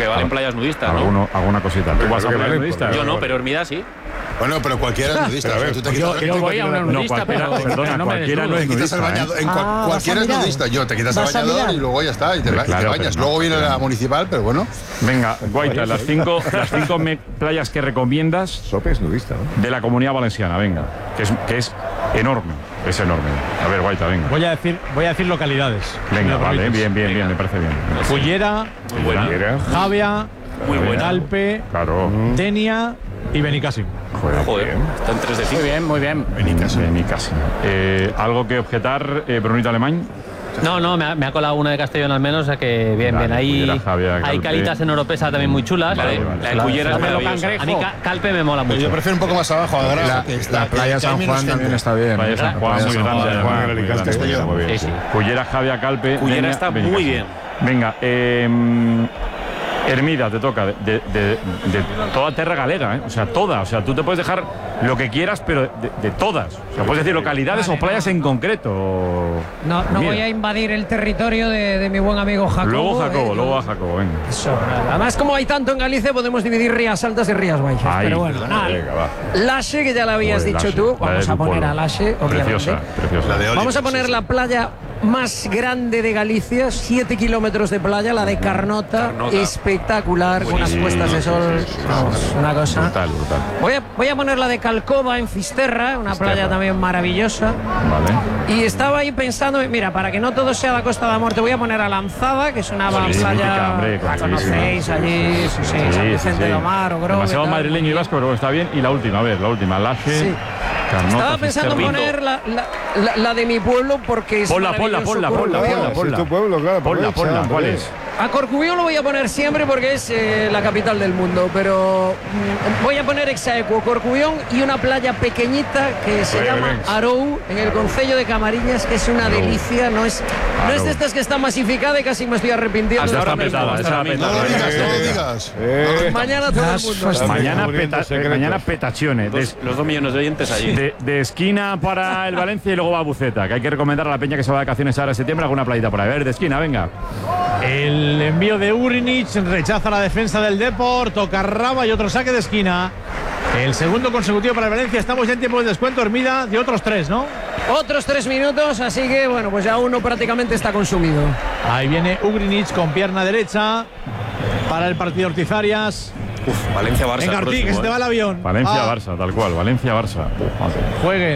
Porque valen playas nudistas, Alguna cosita. ¿Tú vas a playas nudistas? Yo no, pero Hermida sí. Bueno, pero cualquiera es nudista. Yo voy a una nudista, pero no me desnudo. Te quitas el bañador. Cualquiera es nudista. Te quitas el bañador y luego ya está. Y te bañas. Luego viene la municipal, pero bueno. Venga, Guaita, las cinco playas que recomiendas. Sope es nudista, ¿no? De la Comunidad Valenciana, venga. Que es enorme. Es enorme. A ver, Guaita, venga. Voy a decir localidades. Venga, vale, bien, me parece bien. Cullera, Javia, Calpe, Denia y Benicàssim. Joder, están 3 de 5. Muy bien. Benicàssim. ¿Algo que objetar, Brunito Alemán? No, me ha colado una de Castellón al menos, o sea que bien. Ahí hay calitas en Oropesa también muy chulas. La de Cullera es maravillosa. A mí Calpe me mola mucho. Yo prefiero un poco más abajo. La playa San Juan también está bien. Playa San Juan, muy grande. Cullera, Javia, Calpe. Cullera está muy bien. Venga, Hermida, te toca, de toda terra galega, ¿eh? O sea, toda. O sea, tú te puedes dejar lo que quieras, pero de todas. O sea, puedes decir localidades o playas en concreto. No voy a invadir el territorio de mi buen amigo Jacobo. Luego a Jacobo, venga. Eso, además, como hay tanto en Galicia, podemos dividir Rías Altas y Rías Baixas. Pero bueno, nada. Laxe, que ya lo habías dicho Laxe, tú. Vamos a poner a Laxe, obviamente. Preciosa. Vamos a poner la playa más grande de Galicia, 7 kilómetros de playa, la de Carnota. Espectacular, con unas puestas de sol. Vamos, una cosa. Brutal. Voy a poner la de Calcova en Fisterra, una playa también maravillosa. Vale. Y estaba ahí pensando, mira, para que no todo sea la Costa da Morte, voy a poner a Lanzada, que es una playa, la conocéis allí, San Vicente do Mar, Ogrove. Demasiado madrileño y vasco, pero está bien. Y la última, Laxe. Sí. Carnota, estaba pensando en poner la de mi pueblo porque es Ponla. Es tu pueblo, claro. Ponla. ¿Cuál es? A Corcubión lo voy a poner siempre porque es la capital del mundo, pero voy a poner exaequo Corcubión y una playa pequeñita que se llama Arou, en el concello de Camariñas, que es una delicia, no es de estas que está masificada y casi me estoy arrepintiendo. No lo digas. Mañana todo el mundo. Mañana petachione. Los 2 millones de oyentes allí. De esquina para el Valencia y luego va a Buceta, que hay que recomendar a la peña que se va de vacaciones ahora en septiembre alguna playita por ahí. A ver, de esquina, venga. El envío de Ugrinic rechaza la defensa del Depor, toca Raba y otro saque de esquina. El segundo consecutivo para el Valencia. Estamos ya en tiempo de descuento, Hermida, de otros 3, ¿no? Otros 3 minutos, así que bueno, pues ya uno prácticamente está consumido. Ahí viene Ugrinic con pierna derecha para el partido Ortizarias. Valencia-Barça. Venga, Artí, que se te va el avión. Valencia-Barça, tal cual, Valencia-Barça. Jueguen.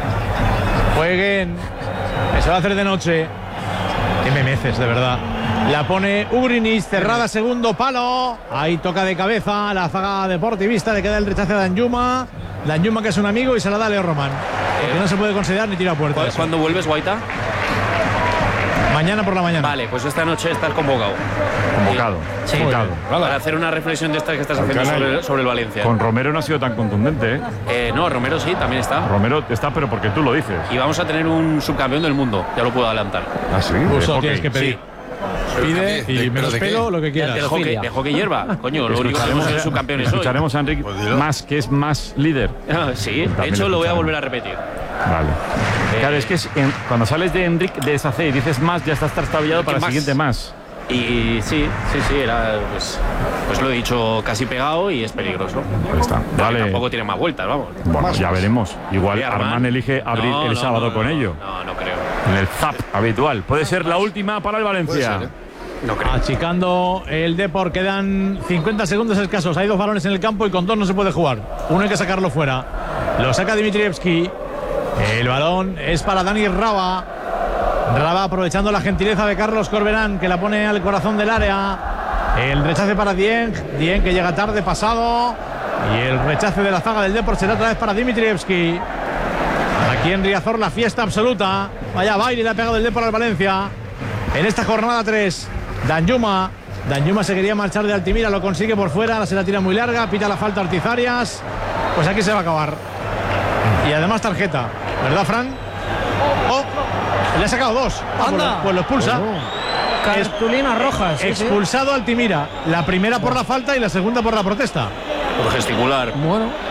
Se va a hacer de noche. Qué memeces, de verdad. La pone Ugrinic, cerrada, segundo palo. Ahí toca de cabeza la zaga deportivista. Le queda el rechace a Danjuma. Danjuma, que es un amigo, y se la da a Leo Román. Porque no se puede considerar ni tira a puerta. ¿Cuándo vuelves, Guaita? Mañana por la mañana. Vale, pues esta noche estás convocado. Sí. Para hacer una reflexión de estas que estás haciendo sobre el Valencia. Con Romero no ha sido tan contundente, ¿eh? No, Romero sí, también está. Romero está, pero porque tú lo dices. Y vamos a tener un subcampeón del mundo, ya lo puedo adelantar. ¿Ah, sí? Eso tienes que pedir. Sí. Pide y menos pelo, lo que quieras. De hockey hierba, coño, lo único que tenemos es subcampeones hoy. Escucharemos a Enrique que es más líder. Sí, de hecho lo voy a volver a repetir. Vale. Claro, es que cuando sales de Enrique de esa C y dices más, ya estás trastabillado para el siguiente más. Y sí, era pues lo he dicho casi pegado y es peligroso. Ahí está. Vale. Tampoco tiene más vueltas, vamos. Bueno, ya veremos. Igual Armán elige abrir el sábado con ello. No creo. En el zap habitual. Puede ser la última para el Valencia. No creo. Achicando el Depor, quedan 50 segundos escasos. Hay 2 balones en el campo y con 2 no se puede jugar. Uno hay que sacarlo fuera. Lo saca Dimitrievski. El balón es para Dani Raba. Raba aprovechando la gentileza de Carlos Corberán, que la pone al corazón del área. El rechace para Dieng que llega tarde, pasado. Y el rechace de la zaga del Depor será otra vez para Dimitrievski. Aquí en Riazor la fiesta absoluta. Vaya baile le ha pegado el Depor al Valencia en esta jornada 3. Danjuma se quería marchar de Altimira, lo consigue por fuera, ahora se la tira muy larga, pita la falta Ortizarias. Pues aquí se va a acabar. Y además tarjeta, ¿verdad, Fran? Le ha sacado 2. Anda. Pues lo expulsa. Cartulina roja. Expulsado Altimira. La primera por la falta y la segunda por la protesta. Por gesticular. Bueno.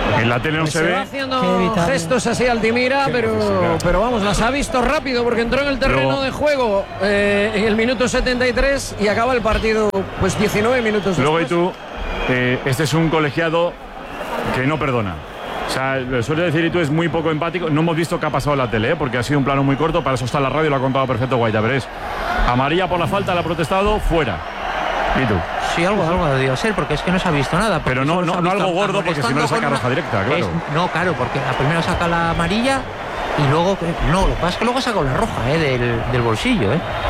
En la tele no se ve. Haciendo gestos así Altimira, pero vamos, las ha visto rápido porque entró en el terreno de juego en el minuto 73 y acaba el partido pues 19 minutos después. Luego y tú, este es un colegiado que no perdona. O sea, lo suele decir, y tú es muy poco empático. No hemos visto qué ha pasado en la tele, porque ha sido un plano muy corto. Para eso está la radio, lo ha contado perfecto Guaita. Pero es amarilla por la falta, la ha protestado, fuera. ¿Y tú? Sí, algo debió ser, porque es que no se ha visto nada. Pero no algo gordo, porque si no le saca roja directa, claro. No, claro, porque la primera saca la amarilla y luego... No, lo que pasa es que luego ha sacado la roja del bolsillo,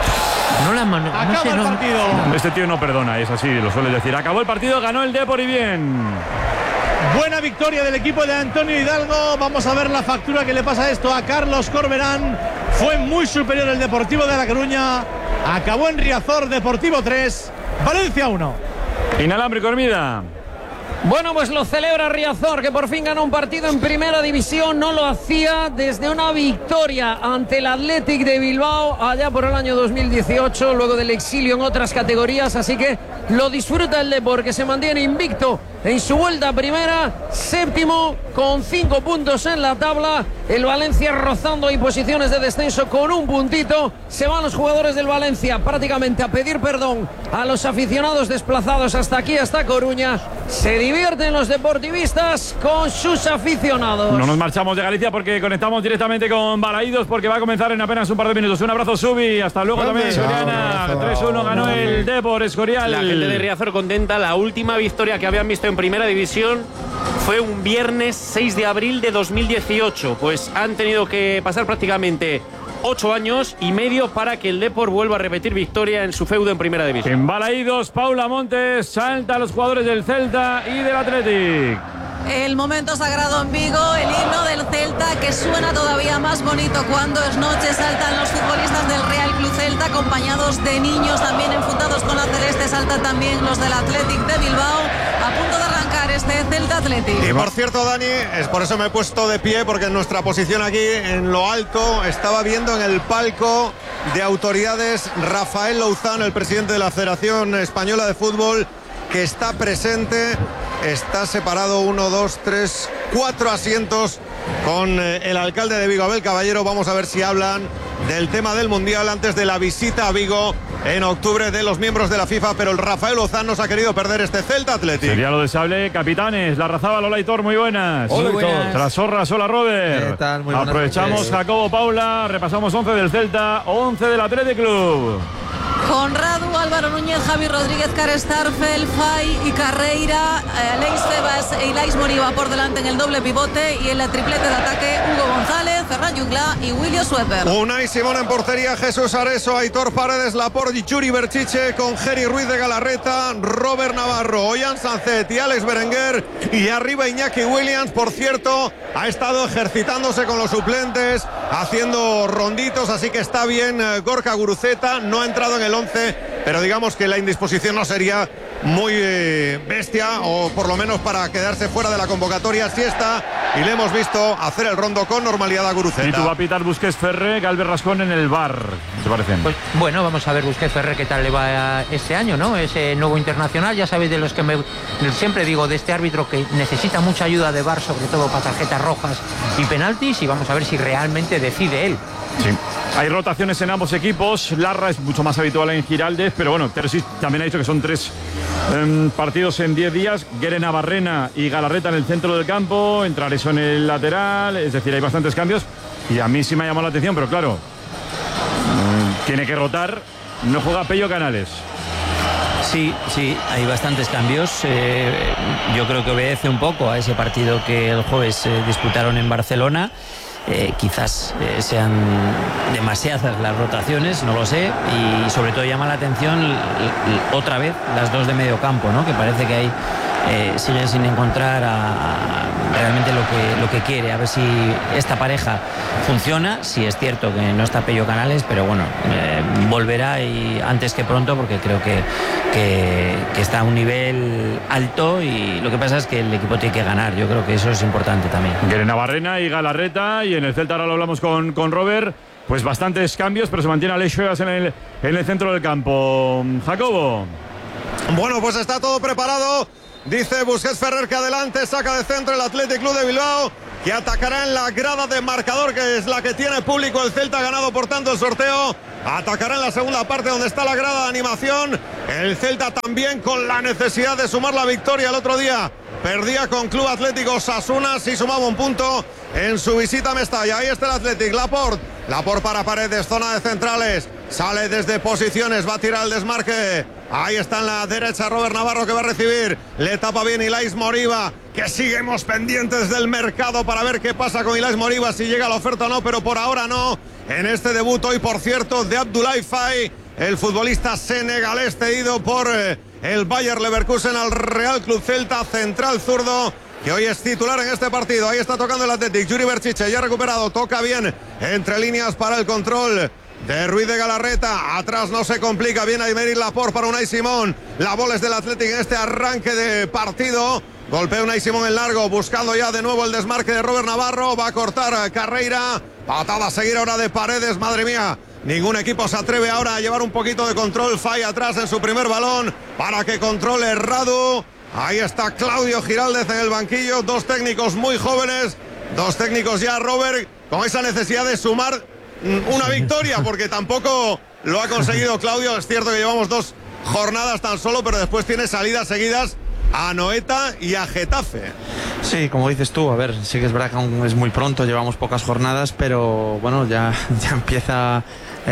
No la mano. Acaba no sé, el partido. Este tío no perdona, es así, lo suele decir. Acabó el partido, ganó el Depor y bien. Buena victoria del equipo de Antonio Hidalgo. Vamos a ver la factura que le pasa esto a Carlos Corberán. Fue muy superior el Deportivo de La Coruña. Acabó en Riazor, Deportivo 3, Valencia 1. Inalámbrico, Hermida. Bueno, pues lo celebra Riazor, que por fin ganó un partido en primera división. No lo hacía desde una victoria ante el Athletic de Bilbao allá por el año 2018, luego del exilio en otras categorías. Así que lo disfruta el Depor, que se mantiene invicto en su vuelta a primera, séptimo con 5 puntos en la tabla. El Valencia rozando ahí posiciones de descenso con un puntito. Se van los jugadores del Valencia prácticamente a pedir perdón a los aficionados desplazados hasta aquí, hasta Coruña. Se divierten los deportivistas con sus aficionados. No nos marchamos de Galicia porque conectamos directamente con Balaídos, porque va a comenzar en apenas un par de minutos. Un abrazo, Subi. Hasta luego también, Soriana. 3-1 ganó el Depor, Escorial. La gente de Riazor contenta. La última victoria que habían visto en primera división fue un viernes 6 de abril de 2018. Pues han tenido que pasar prácticamente 8 años y medio para que el Depor vuelva a repetir victoria en su feudo en primera división. En Balaídos, Paula Montes salta a los jugadores del Celta y del Athletic. El momento sagrado en Vigo, el himno del Celta, que suena todavía más bonito cuando es noche. Saltan los futbolistas del Real Club Celta, acompañados de niños también enfundados con la celeste. Saltan también los del Athletic de Bilbao, a punto de arrancar este Celta Athletic. Y por cierto, Dani, es por eso me he puesto de pie, porque en nuestra posición aquí en lo alto estaba viendo en el palco de autoridades Rafael Louzán, el presidente de la Federación Española de Fútbol, que está presente. Está separado 1, 2, 3, 4 asientos con el alcalde de Vigo, Abel Caballero. Vamos a ver si hablan del tema del Mundial antes de la visita a Vigo en octubre de los miembros de la FIFA, pero el Rafael Louzán nos ha querido perder este Celta Athletic. Sería lo deseable. Capitanes, la Razaba, Lola Hitor, muy buenas. Hola, buenas. Trasorra, hola Robert. ¿Qué tal? Muy aprovechamos noches. Jacobo, Paula, repasamos 11 del Celta, 11 del Athletic Club. Conrado, Álvaro Núñez, Javi Rodríguez, Carestarfel, Fay y Carreira, Aleix Febas e Ilais Moriba por delante en el doble pivote, y en el triplete de ataque Hugo González, Ferran Jungla y William Sueper. Unai Simón en portería, Jesús Areso, Aitor Paredes, Laporte y Churi Berchiche, con Geri Ruiz de Galarreta, Robert Navarro, Ollán Sancet y Alex Berenguer, y arriba Iñaki Williams. Por cierto, ha estado ejercitándose con los suplentes, haciendo ronditos, así que está bien. Gorka Guruceta no ha entrado en el 11, pero digamos que la indisposición no sería muy bestia, o por lo menos para quedarse fuera de la convocatoria. Sí está, y le hemos visto hacer el rondo con normalidad a Guruceta. Y tú va a pitar Busquets Ferre, Galvez Rascón en el bar, ¿te parecen? Pues bueno, vamos a ver Busquets Ferre qué tal le va este año, ¿no? Ese nuevo internacional, ya sabéis de los que siempre digo, de este árbitro que necesita mucha ayuda de VAR, sobre todo para tarjetas rojas y penaltis, y vamos a ver si realmente decide él. Sí. Hay rotaciones en ambos equipos. Larra es mucho más habitual en Giraldez, pero bueno, Terzic también ha dicho que son 3 partidos en 10 días. Gueren Navarrena y Galarreta en el centro del campo, Entrareso en el lateral, es decir, hay bastantes cambios. Y a mí sí me ha llamado la atención, pero claro, tiene que rotar. No juega Pello Canales. Sí, hay bastantes cambios. Yo creo que obedece un poco a ese partido que el jueves disputaron en Barcelona. Quizás sean demasiadas las rotaciones, no lo sé, y sobre todo llama la atención otra vez las dos de medio campo, ¿no? Que parece que hay siguen sin encontrar realmente lo que quiere. A ver si esta pareja funciona. Sí, es cierto que no está Pello Canales, pero bueno, volverá y antes que pronto, porque creo que está a un nivel alto, y lo que pasa es que el equipo tiene que ganar. Yo creo que eso es importante también. Gueren Navarrena y Galarreta, y en el Celta ahora lo hablamos con Robert. Pues bastantes cambios, pero se mantiene Aleix Febas en el centro del campo. Jacobo. Bueno, pues está todo preparado Dice Busquets Ferrer que adelante, saca de centro el Athletic Club de Bilbao, que atacará en la grada de marcador, que es la que tiene público. El Celta ha ganado por tanto el sorteo. Atacará en la segunda parte donde está la grada de animación. El Celta también con la necesidad de sumar la victoria. El otro día perdía con Club Atlético Osasuna, sí sumaba un punto en su visita a Mestalla. Ahí está el Athletic, Laporte para Paredes, zona de centrales, sale desde posiciones, va a tirar el desmarque. Ahí está en la derecha Robert Navarro, que va a recibir, le tapa bien Ilais Moriba, que seguimos pendientes del mercado para ver qué pasa con Ilais Moriba, si llega la oferta o no, pero por ahora no. En este debut hoy, por cierto, de Abdoulaye Faye, el futbolista senegalés cedido por el Bayer Leverkusen al Real Club Celta, central zurdo, que hoy es titular en este partido. Ahí está tocando el Athletic, Yuri Berchiche, ya recuperado, toca bien entre líneas para el control de Ruiz de Galarreta. Atrás no se complica, viene Aymeric Laporte para Unai Simón. La bola es del Athletic en este arranque de partido. Golpea Unai Simón en largo, buscando ya de nuevo el desmarque de Robert Navarro. Va a cortar Carreira. Patada a seguir ahora de Paredes, madre mía. Ningún equipo se atreve ahora a llevar un poquito de control. Falla atrás en su primer balón para que controle Radu. Ahí está Claudio Giraldez en el banquillo. Dos técnicos muy jóvenes. Dos técnicos ya, Robert, con esa necesidad de sumar una victoria, porque tampoco lo ha conseguido Claudio. Es cierto que llevamos 2 jornadas tan solo, pero después tiene salidas seguidas a Anoeta y a Getafe. Sí, como dices tú, a ver, sí que es verdad que aún es muy pronto, llevamos pocas jornadas, pero bueno, ya empieza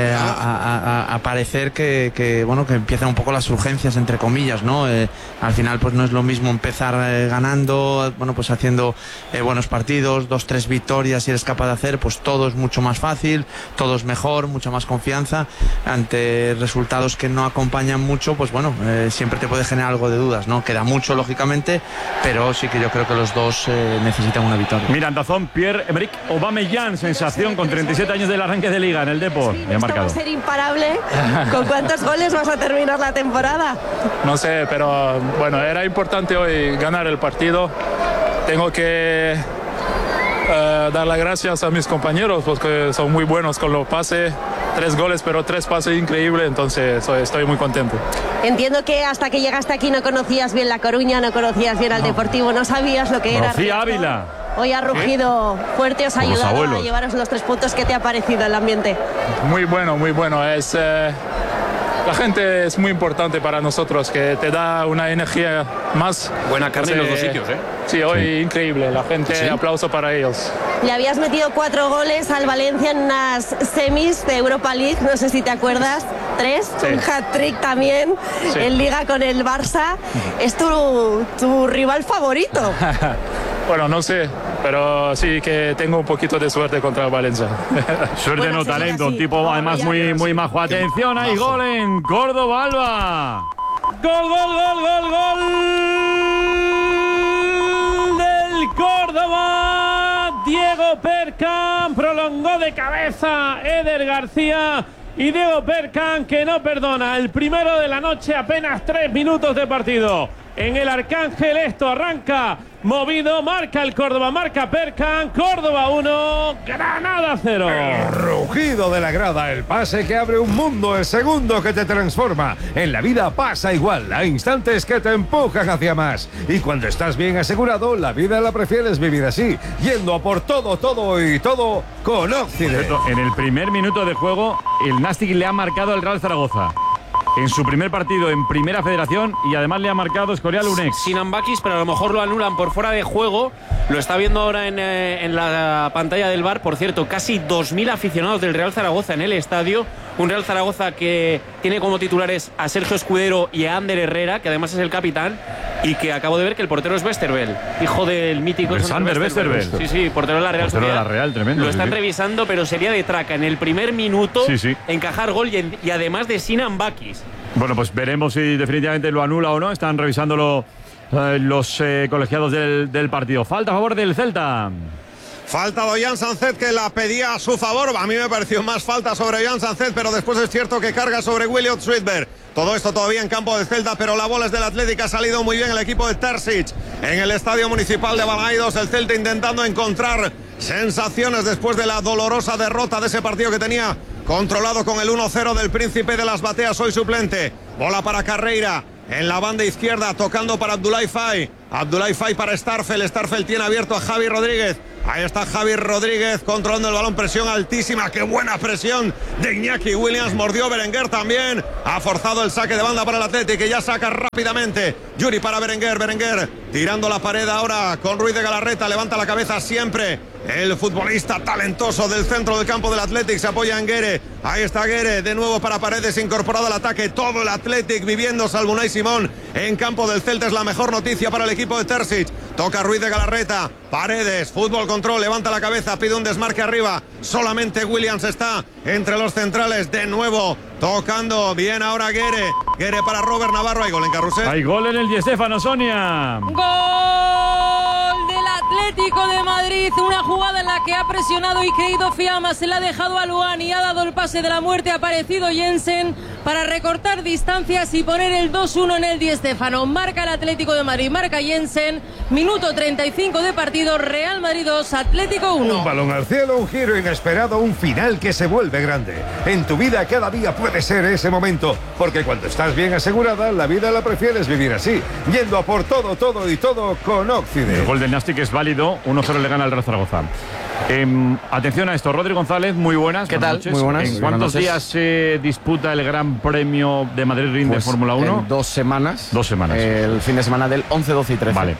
a parecer que bueno, que empiezan un poco las urgencias, entre comillas, ¿no? Al final pues no es lo mismo empezar ganando, bueno, pues haciendo buenos partidos, 2-3 victorias, si eres capaz de hacer, pues todo es mucho más fácil, todo es mejor, mucha más confianza. Ante resultados que no acompañan mucho, pues bueno, siempre te puede generar algo de dudas, ¿no? Queda mucho, lógicamente, pero sí que yo creo que los dos necesitan una victoria. Mira, en Dazón, Pierre-Emerick Aubameyang, sensación con 37 años del arranque de Liga en el Depor. Va a ser imparable. ¿Con cuántos goles vas a terminar la temporada? No sé, pero bueno, era importante hoy ganar el partido. Tengo que dar las gracias a mis compañeros porque son muy buenos con los pases. 3 goles, pero 3 pases increíbles, entonces estoy muy contento. Entiendo que hasta que llegaste aquí no conocías bien La Coruña, no conocías bien al Deportivo, no sabías lo que era. Conocía Ávila. Hoy ha rugido fuerte, os ha ayudado a llevaros los 3 puntos. ¿Qué te ha parecido el ambiente? Muy bueno, muy bueno. La gente es muy importante para nosotros, que te da una energía más. Buena carne en los 2 sitios, ¿eh? Sí, hoy increíble. La gente, ¿sí? Aplauso para ellos. Le habías metido 4 goles al Valencia en unas semis de Europa League, no sé si te acuerdas. 3, sí. Un hat-trick también, sí. En Liga con el Barça. Es tu rival favorito. Bueno, no sé, pero sí que tengo un poquito de suerte contra el Valencia. Suerte, bueno, no talento, un tipo además muy majo. Atención, hay gol en Córdoba, Alba. Gol del Córdoba. Diego Perkan prolongó de cabeza Eder García. Y Diego Perkan, que no perdona, el primero de la noche, apenas 3 minutos de partido. En el Arcángel esto arranca movido, marca el Córdoba, marca Perkan, Córdoba 1, Granada 0. El rugido de la grada, el pase que abre un mundo, el segundo que te transforma. En la vida pasa igual, hay instantes que te empujan hacia más. Y cuando estás bien asegurado, la vida la prefieres vivir así, yendo a por todo con Occident. En el primer minuto de juego, el Nastic le ha marcado al Real Zaragoza. En su primer partido en Primera Federación, y además le ha marcado Escorial un ex. Sinan Bakis, pero a lo mejor lo anulan por fuera de juego. Lo está viendo ahora en la pantalla del VAR. Por cierto, casi 2.000 aficionados del Real Zaragoza en el estadio. Un Real Zaragoza que tiene como titulares a Sergio Escudero y a Ander Herrera, que además es el capitán, y que acabo de ver que el portero es Westerveld, hijo del mítico Sander Westerveld. Sí, portero de la Real. Portero de la Real, tremendo. Lo están revisando, pero sería de traca en el primer minuto encajar gol y además de Sinan Bakis. Bueno, pues veremos si definitivamente lo anula o no. Están revisándolo los colegiados del partido. Falta a favor del Celta. Falta de Ollán Sánchez, que la pedía a su favor. A mí me pareció más falta sobre Ollán Sánchez, pero después es cierto que carga sobre Williot Sweetberg. Todo esto todavía en campo del Celta, pero la bola es del Atlético. Ha salido muy bien el equipo de Terzic en el Estadio Municipal de Balaidos. El Celta intentando encontrar sensaciones después de la dolorosa derrota de ese partido que tenía controlado con el 1-0 del Príncipe de las Bateas, hoy suplente. Bola para Carreira. en la banda izquierda, tocando para Abdoulaye Faye. Abdoulaye Faye para Starfel. Starfel tiene abierto a Javi Rodríguez. Ahí está Javi Rodríguez controlando el balón, presión altísima, qué buena presión de Iñaki Williams, mordió Berenguer también, ha forzado el saque de banda para el Athletic y ya saca rápidamente Yuri para Berenguer, Berenguer tirando la pared ahora con Ruiz de Galarreta, levanta la cabeza siempre el futbolista talentoso del centro del campo del Athletic, se apoya en Guere, ahí está Guere, de nuevo para Paredes, incorporado al ataque, todo el Athletic viviendo, salvo Unai Simón en campo del Celta, es la mejor noticia para el equipo de Terzic, toca Ruiz de Galarreta, Paredes, fútbol control, levanta la cabeza, pide un desmarque arriba, solamente Williams está entre los centrales, de nuevo tocando bien ahora Guere, Guere para Robert Navarro, hay gol en Carrusel. Hay gol en el Di Stéfano, Sonia. Gol del Atlético de Madrid, una jugada en la que ha presionado y creído Fiamma, se la ha dejado a Luan y ha dado el pase de la muerte, ha aparecido Jensen para recortar distancias y poner el 2-1 en el Di Stéfano. Marca el Atlético de Madrid, marca Jensen, minuto 35 de partido, Real Madrid 2, Atlético 1. Un balón al cielo, un giro inesperado, un final que se vuelve grande. En tu vida cada día puede ser ese momento, porque cuando estás bien asegurada, la vida la prefieres vivir así, yendo a por todo, todo y todo con Occident. El gol de Nastic es válido, 1-0 le gana al Real Zaragoza. Atención a esto, Rodri González, muy buenas. ¿Qué tal? Noches. Muy buenas. ¿En cuántos días se disputa el Gran Premio de Madrid Ring de Fórmula 1? En 2 semanas. 2 semanas. El fin de semana del 11, 12 y 13. Vale.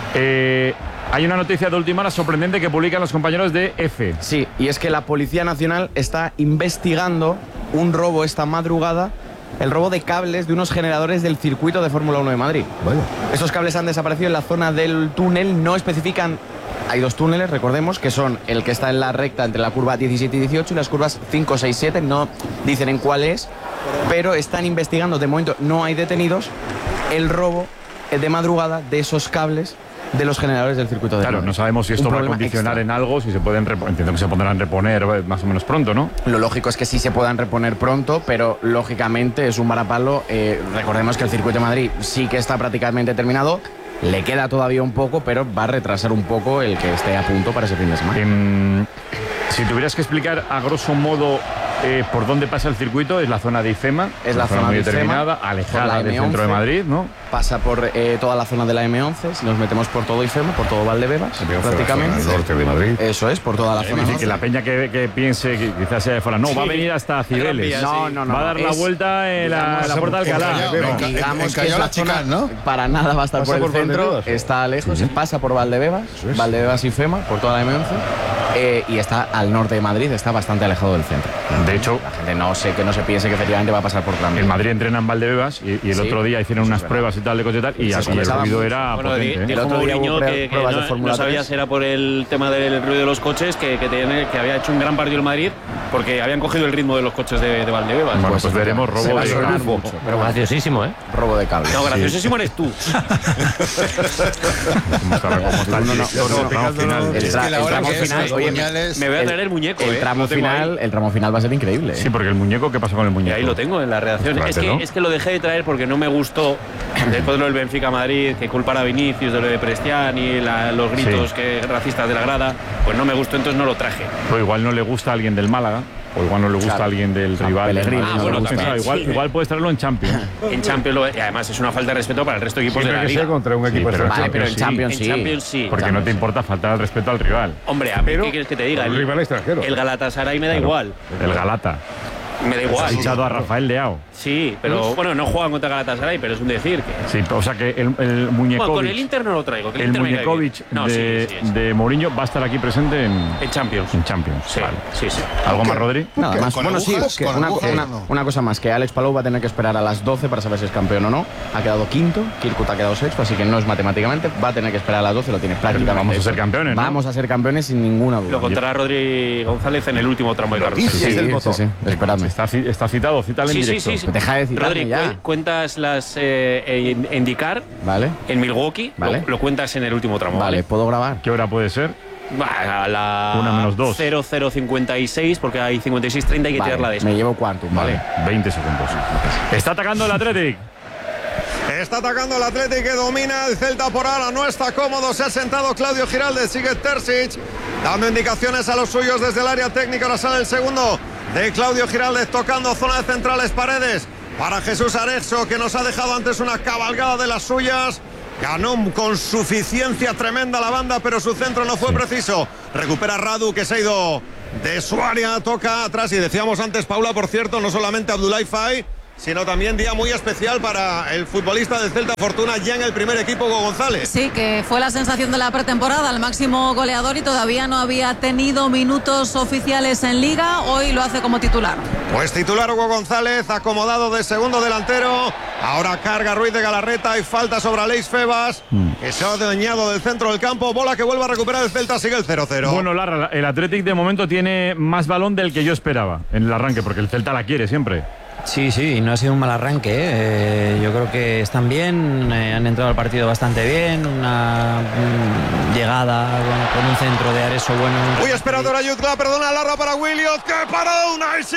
Hay una noticia de última hora sorprendente que publican los compañeros de EFE. Sí, y es que la Policía Nacional está investigando un robo esta madrugada, el robo de cables de unos generadores del circuito de Fórmula 1 de Madrid. Vaya. Esos cables han desaparecido en la zona del túnel, no especifican. Hay 2 túneles, recordemos, que son el que está en la recta entre la curva 17 y 18 y las curvas 5, 6, 7, no dicen en cuál es, pero están investigando, de momento no hay detenidos, el robo de madrugada de esos cables de los generadores del circuito de Claro, Madrid. no sabemos si esto va a condicionar en algo, si se pueden entiendo que se podrán reponer más o menos pronto, ¿no? Lo lógico es que sí se puedan reponer pronto, pero lógicamente es un varapalo. Recordemos que el circuito de Madrid sí que está prácticamente terminado. Le queda todavía un poco, pero va a retrasar un poco el que esté a punto para ese fin de semana. Si tuvieras que explicar a grosso modo por dónde pasa el circuito, es la zona de IFEMA. Es la zona muy de IFEMA, determinada, alejada del centro de Madrid, ¿no? Pasa por toda la zona de la M11, si nos metemos por todo IFEMA, por todo Valdebebas, prácticamente. El norte de Madrid. Eso es, por toda la zona norte. Que la peña que piense que quizás sea de fuera, no, va a venir hasta Cibeles. No. Va a dar la vuelta en la Puerta de Alcalá. Digamos que es la zona, ¿no? Para nada va a estar por el centro, está lejos, pasa por Valdebebas, Valdebebas y IFEMA, por toda la M11, y está al norte de Madrid, está bastante alejado del centro. De hecho, la gente no se piense que efectivamente va a pasar por Gran En Madrid entrenan en Valdebebas y el otro día hicieron unas pruebas y tal de cosas y tal, y el ruido era potente. El otro día Mourinho que no sabía si era por el tema del ruido de los coches, que había hecho un gran partido el Madrid porque habían cogido el ritmo de los coches de Valdebebas. Bueno, pues veremos robo de cable. Pero graciosísimo, ¿eh? Robo de cable. No, graciosísimo eres tú. Me voy a traer el muñeco, el tramo final va a ser increíble. Sí, porque el muñeco, ¿qué pasó con el muñeco? Y ahí lo tengo en la redacción. Es que lo dejé de traer porque no me gustó después de lo del Benfica Madrid, que culpara a Vinicius de lo de Prestiani y los gritos racistas de la grada, pues no me gustó, entonces no lo traje. Pues igual no le gusta a alguien del Málaga. O igual no le gusta a alguien del rival. Igual puedes traerlo en Champions. En Champions, y además es una falta de respeto para el resto de equipos de la liga. Contra un equipo pero en Champions sí. Porque no te importa faltar al respeto al rival. Hombre, a ver, ¿qué quieres que te diga? El rival extranjero. El Galatasaray me da igual. El Galata. Me da igual. Has echado a Rafael Leao. Sí, pero bueno, no juegan contra Galatasaray, pero es un decir que... Sí, o sea que el Muñekovic... Bueno, con el Inter no lo traigo. El Muñekovic de Mourinho va a estar aquí presente en Champions. En Champions. Sí, vale. sí. ¿Algo más, Rodri? Nada más. Bueno, sí, una cosa más, que Alex Palou va a tener que esperar a las 12 para saber si es campeón o no. Ha quedado quinto, Kirkut ha quedado sexto, así que no es matemáticamente, va a tener que esperar a las 12, lo tiene prácticamente. Vamos a ser campeones, ¿no? Vamos a ser campeones sin ninguna duda. Lo contará Rodri González en el último tramo de carrera. Sí, esperadme. Está citado, cítale en directo. Sí. Deja de citarme Rodri, ya. cuentas las en IndyCar, vale, en Milwaukee, vale, lo cuentas en el último tramo. Vale, ¿puedo grabar? ¿Qué hora puede ser? A la 1-2. 00:56, porque hay 56:30, hay que tirarla de eso. Me llevo cuánto, vale. 20 segundos. Está atacando el Athletic. Está atacando el Athletic, que domina el Celta por ahora. No está cómodo, se ha sentado Claudio Giraldes, sigue Terzic dando indicaciones a los suyos desde el área técnica. Ahora sale el segundo de Claudio Giraldes, tocando zona de centrales, Paredes. para Jesús Arezzo, que nos ha dejado antes una cabalgada de las suyas. Ganó con suficiencia tremenda la banda, pero su centro no fue preciso. Recupera Radu, que se ha ido de su área, toca atrás. Y decíamos antes, Paula, por cierto, no solamente Abdoulaye Faye, sino también día muy especial para el futbolista del Celta Fortuna, ya en el primer equipo, Hugo González. Sí, que fue la sensación de la pretemporada, el máximo goleador, y todavía no había tenido minutos oficiales en Liga. Hoy lo hace como titular. Pues titular Hugo González, acomodado de segundo delantero. Ahora carga Ruiz de Galarreta y falta sobre Aleix Febas, que se ha adueñado del centro del campo. Bola que vuelve a recuperar el Celta, sigue el 0-0. Bueno, Larra, el Athletic de momento tiene más balón del que yo esperaba en el arranque, porque el Celta la quiere siempre. Sí, no ha sido un mal arranque. Yo creo que están bien, han entrado al partido bastante bien. Una llegada con un centro de Arezzo bueno. Uy, esperadora Jutgla, perdona, Larra para Williot. ¡Qué parada de Unai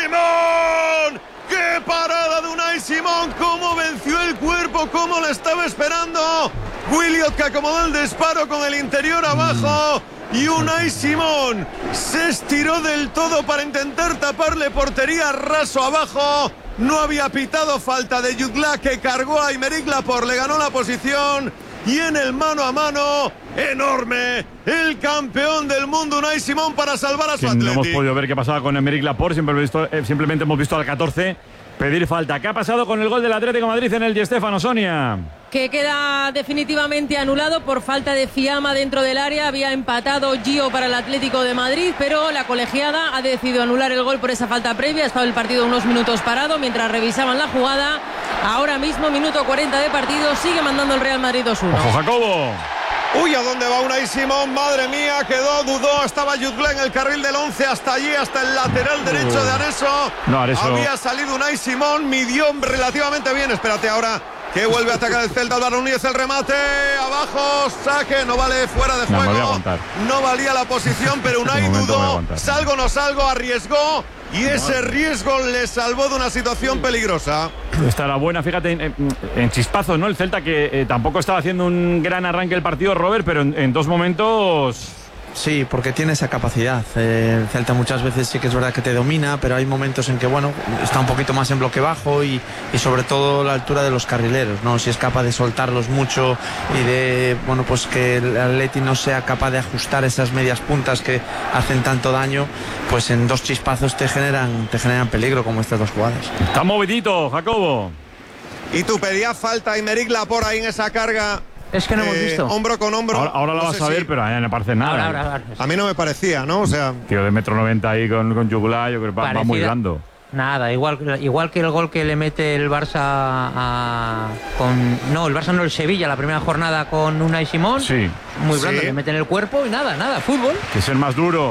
Simón! ¡Qué parada de Unai Simón! ¡Cómo venció el cuerpo! ¡Cómo le estaba esperando! Williot, que acomodó el disparo con el interior abajo. Y Unai Simón se estiró del todo para intentar taparle portería, raso abajo. No había pitado falta de Jutgla, que cargó a Aymeric Laporte, le ganó la posición. Y en el mano a mano, enorme, el campeón del mundo Unai Simón para salvar a su Athletic. No hemos podido ver qué pasaba con Aymeric Laporte, simplemente hemos visto al 14 pedir falta. ¿Qué ha pasado con el gol del Atlético de Madrid en el Di Stéfano, Sonia? Que queda definitivamente anulado por falta de Fiamma dentro del área. Había empatado Gio para el Atlético de Madrid, pero la colegiada ha decidido anular el gol por esa falta previa. Ha estado el partido unos minutos parado mientras revisaban la jugada. Ahora mismo, minuto 40 de partido, sigue mandando el Real Madrid 2-1. ¡Ojo, Jacobo! Uy, ¿a dónde va Unai Simón? Madre mía, dudó, estaba Jutgla en el carril del 11, hasta allí, hasta el lateral derecho de Arezzo. No, Arezzo. Había salido Unai Simón, midió relativamente bien. Espérate ahora, que vuelve a atacar el Celta. Álvaro Núñez, el remate, abajo, saque, no vale, fuera de juego. No valía la posición, pero Unai dudó, salgo, no salgo, arriesgó. Y ese riesgo le salvó de una situación peligrosa. Estará buena, fíjate, en chispazos, ¿no? El Celta que tampoco estaba haciendo un gran arranque el partido, Robert, pero en dos momentos... Sí, porque tiene esa capacidad. El Celta muchas veces sí que es verdad que te domina, pero hay momentos en que, bueno, está un poquito más en bloque bajo y sobre todo la altura de los carrileros, ¿no? Si es capaz de soltarlos mucho y de, bueno, pues que el Atleti no sea capaz de ajustar esas medias puntas que hacen tanto daño, pues en dos chispazos te generan peligro, como estas dos jugadas. Está movidito, Jacobo. Y tú pedías falta a Aymeric Laporte ahí en esa carga. Es que no hemos visto. Hombro con hombro. Ahora lo vas a ver, pero a mí no me parece nada. Ahora. A mí no me parecía, ¿no? O sea, tío de 1,90 m ahí con Jutgla, yo creo que va muy blando. Nada, igual que el gol que le mete el Barça el Barça no, el Sevilla, la primera jornada con Unai Simón. Sí. Muy blando, le mete en el cuerpo y nada, fútbol. Que es el más duro.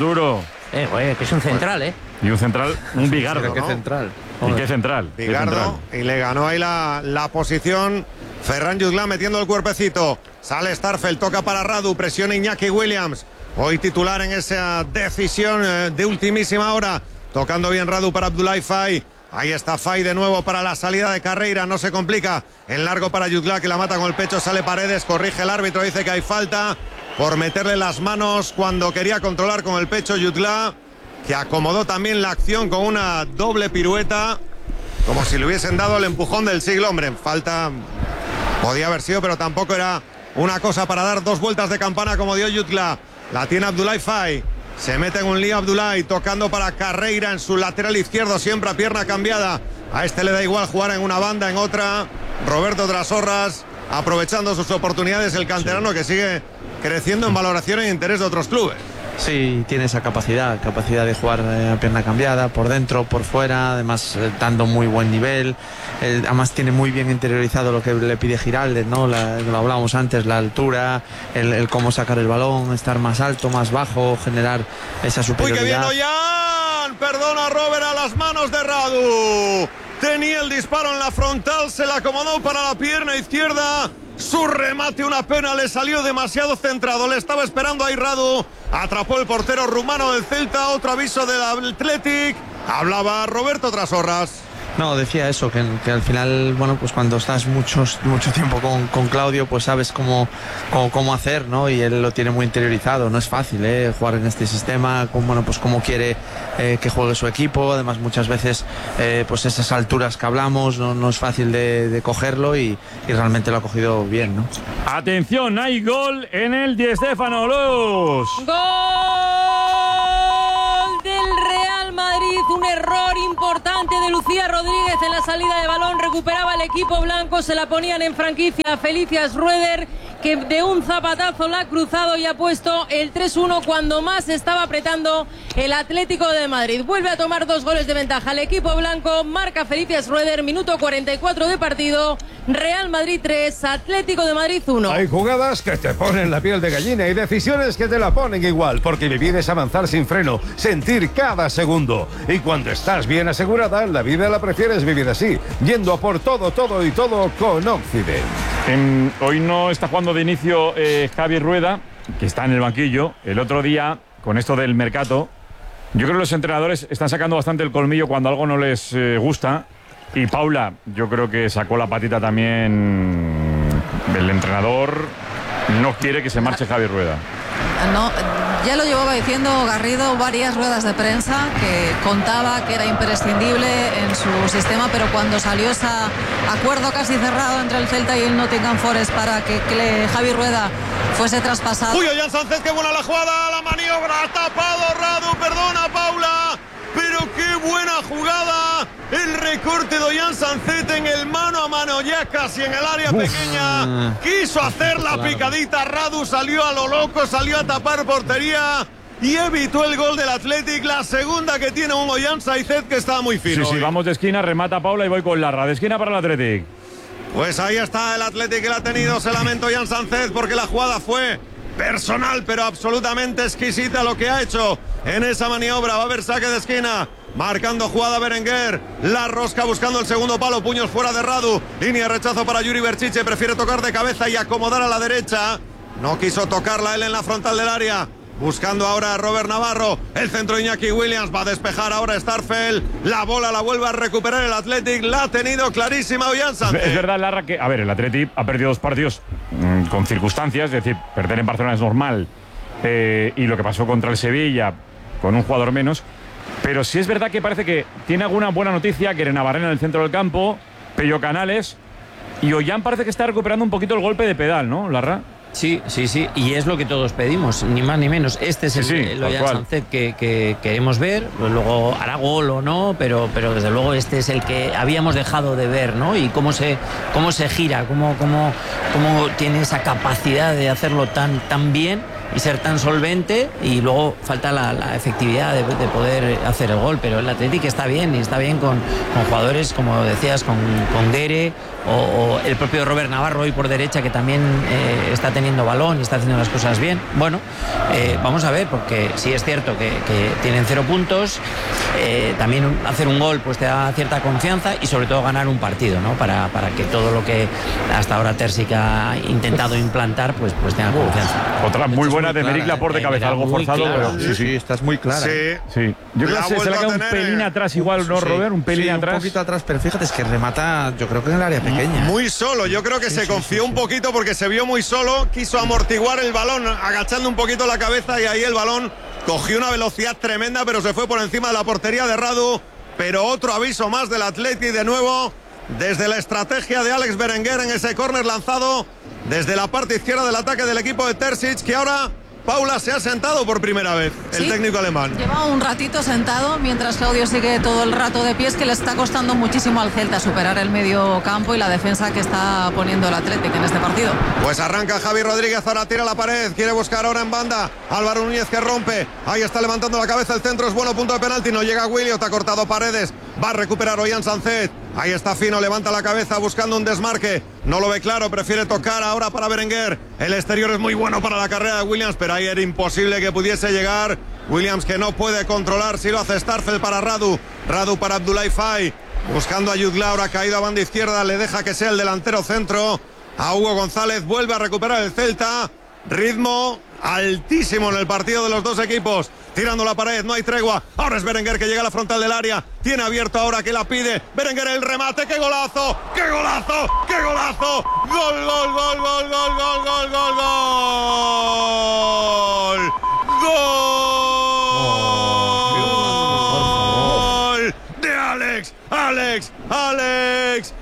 Que es un central, Y un central, un Bigardo. ¿Qué central? ¿Y qué central? Bigardo, y le ganó ahí la posición. Ferran Jutgla metiendo el cuerpecito. Sale Starfelt, toca para Radu, presiona Iñaki Williams. Hoy titular en esa decisión de ultimísima hora. Tocando bien Radu para Abdoulaye Faye. Ahí está Faye de nuevo para la salida de Carreira. No se complica. En largo para Jutgla, que la mata con el pecho. Sale Paredes, corrige el árbitro, dice que hay falta por meterle las manos cuando quería controlar con el pecho Jutgla, que acomodó también la acción con una doble pirueta, como si le hubiesen dado el empujón del siglo. Hombre, falta podía haber sido, pero tampoco era una cosa para dar dos vueltas de campana como dio Jutgla. La tiene Abdoulaye Faye. Se mete en un lío Abdoulaye, tocando para Carreira en su lateral izquierdo, siempre a pierna cambiada. A este le da igual jugar en una banda, en otra. Roberto Trasorras, aprovechando sus oportunidades, el canterano que sigue creciendo en valoración e interés de otros clubes. Sí, tiene esa capacidad de jugar a pierna cambiada, por dentro, por fuera, además dando muy buen nivel. Además tiene muy bien interiorizado lo que le pide Giraldez, ¿no? Lo hablábamos antes, la altura, el cómo sacar el balón, estar más alto, más bajo, generar esa superioridad. ¡Uy, qué bien, Ollán! Perdona, Robert, a las manos de Radu. Tenía el disparo en la frontal, se la acomodó para la pierna izquierda. Su remate, una pena, le salió demasiado centrado. Le estaba esperando ahí Radu. Atrapó el portero rumano del Celta. Otro aviso del Athletic. Hablaba Roberto Trasorras. No, decía eso, que al final, bueno, pues cuando estás mucho tiempo con Claudio, pues sabes cómo hacer, ¿no? Y él lo tiene muy interiorizado. No es fácil, jugar en este sistema, bueno, pues cómo quiere que juegue su equipo. Además, muchas veces, pues esas alturas que hablamos, no es fácil de cogerlo y realmente lo ha cogido bien, ¿no? Atención, hay gol en el Di Stéfano, Luz. ¡Gol del Real Madrid! Un error importante de Lucía Rodríguez en la salida de balón. Recuperaba el equipo blanco, se la ponían en franquicia a Felicia Schroeder, que de un zapatazo la ha cruzado y ha puesto el 3-1 cuando más estaba apretando el Atlético de Madrid. Vuelve a tomar 2 goles de ventaja el equipo blanco. Marca Felicia Schroeder, minuto 44 de partido. Real Madrid 3, Atlético de Madrid 1. Hay jugadas que te ponen la piel de gallina y decisiones que te la ponen igual, porque vivir es avanzar sin freno, sentir cada segundo. Y cuando estás bien asegurada, la vida la prefieres vivir así, yendo a por todo y todo con Occident. Hoy no está jugando de inicio Javi Rueda, que está en el banquillo. El otro día, con esto del mercado, yo creo que los entrenadores están sacando bastante el colmillo cuando algo no les gusta. Y Paula, yo creo que sacó la patita también. El entrenador no quiere que se marche Javi Rueda. No, ya lo llevaba diciendo Garrido varias ruedas de prensa, que contaba que era imprescindible en su sistema, pero cuando salió ese acuerdo casi cerrado entre el Celta y el Nottingham Forest para que Javi Rueda fuese traspasado. Uy, Ollán Sánchez, qué buena la jugada, la maniobra, ha tapado Radu, perdona Paula, pero qué buena jugada. El recorte de Ollán Sánchez en el mano a mano, ya casi en el área pequeña. Quiso hacer la picadita, Radu salió a lo loco, salió a tapar portería y evitó el gol del Athletic. La segunda que tiene un Ollán Sánchez que está muy fino. Sí, vamos de esquina, remata Paula y voy con Larra. De esquina para el Athletic. Pues ahí está el Athletic que la ha tenido. Se lamenta Ollán Sánchez porque la jugada fue personal, pero absolutamente exquisita lo que ha hecho en esa maniobra. Va a haber saque de esquina. Marcando jugada Berenguer, la rosca buscando el segundo palo, puños fuera de Radu, línea de rechazo para Yuri Berchiche, prefiere tocar de cabeza y acomodar a la derecha, no quiso tocarla él en la frontal del área, buscando ahora a Robert Navarro, el centro de Iñaki Williams, va a despejar ahora Starfel, la bola la vuelve a recuperar el Athletic, la ha tenido clarísima Ollán Sánchez. Es verdad, Larra, que, a ver, el Athletic ha perdido 2 partidos con circunstancias, es decir, perder en Barcelona es normal, y lo que pasó contra el Sevilla, con un jugador menos. Pero sí es verdad que parece que tiene alguna buena noticia, que Navarrena en el centro del campo, Pello Canales, y Ollán parece que está recuperando un poquito el golpe de pedal, ¿no, Larra? Sí, y es lo que todos pedimos, ni más ni menos. Este es el Ollán Sánchez que queremos ver, luego hará gol o no, pero desde luego este es el que habíamos dejado de ver, ¿no? Y cómo se gira, cómo tiene esa capacidad de hacerlo tan bien y ser tan solvente, y luego falta la efectividad de poder hacer el gol, pero el Athletic está bien, y está bien con jugadores, como decías, con Guere o el propio Robert Navarro hoy por derecha, que también está teniendo balón y está haciendo las cosas bien. Bueno, vamos a ver, porque sí es cierto que tienen 0 puntos, también hacer un gol pues te da cierta confianza y sobre todo ganar un partido, ¿no? Para que todo lo que hasta ahora Terzic ha intentado implantar pues tenga confianza. Otra muy buena de Meric Laporte de cabeza, algo forzado, claro, pero sí, estás muy clara. Sí. Yo creo que se le ha quedado un pelín atrás igual, ¿no, Robert? Un pelín atrás. Un poquito atrás, pero fíjate, es que remata, yo creo que en el área pequeña. Muy solo, yo creo que se confió un poquito porque se vio muy solo, quiso amortiguar el balón agachando un poquito la cabeza y ahí el balón cogió una velocidad tremenda, pero se fue por encima de la portería de Radu. Pero otro aviso más del Athletic de nuevo, desde la estrategia de Alex Berenguer en ese córner lanzado desde la parte izquierda del ataque del equipo de Terzic, que ahora Paula se ha sentado por primera vez, el técnico alemán. Lleva un ratito sentado mientras Claudio sigue todo el rato de pies, que le está costando muchísimo al Celta superar el medio campo y la defensa que está poniendo el Athletic en este partido. Pues arranca Javi Rodríguez, ahora tira la pared, quiere buscar ahora en banda Álvaro Núñez, que rompe, ahí está levantando la cabeza, el centro es bueno, punto de penalti, no llega Williot, ha cortado Paredes, va a recuperar Ollán Sánchez. Ahí está Fino, levanta la cabeza buscando un desmarque. No lo ve claro, prefiere tocar ahora para Berenguer. El exterior es muy bueno para la carrera de Williams, pero ahí era imposible que pudiese llegar. Williams que no puede controlar, si lo hace Starfel para Radu. Radu para Abdoulaye Faye. Buscando a Jutgla, ahora caído a banda izquierda, le deja que sea el delantero centro. A Hugo González, vuelve a recuperar el Celta. Ritmo altísimo en el partido de los dos equipos. tirando la pared, no hay tregua. Ahora es Berenguer que llega a la frontal del área. Tiene abierto ahora que la pide. Berenguer el remate, ¡qué golazo! ¡Qué golazo! ¡Qué golazo! ¡Gol, gol, gol, gol, gol, gol, gol, gol, gol! ¡Gol! De Alex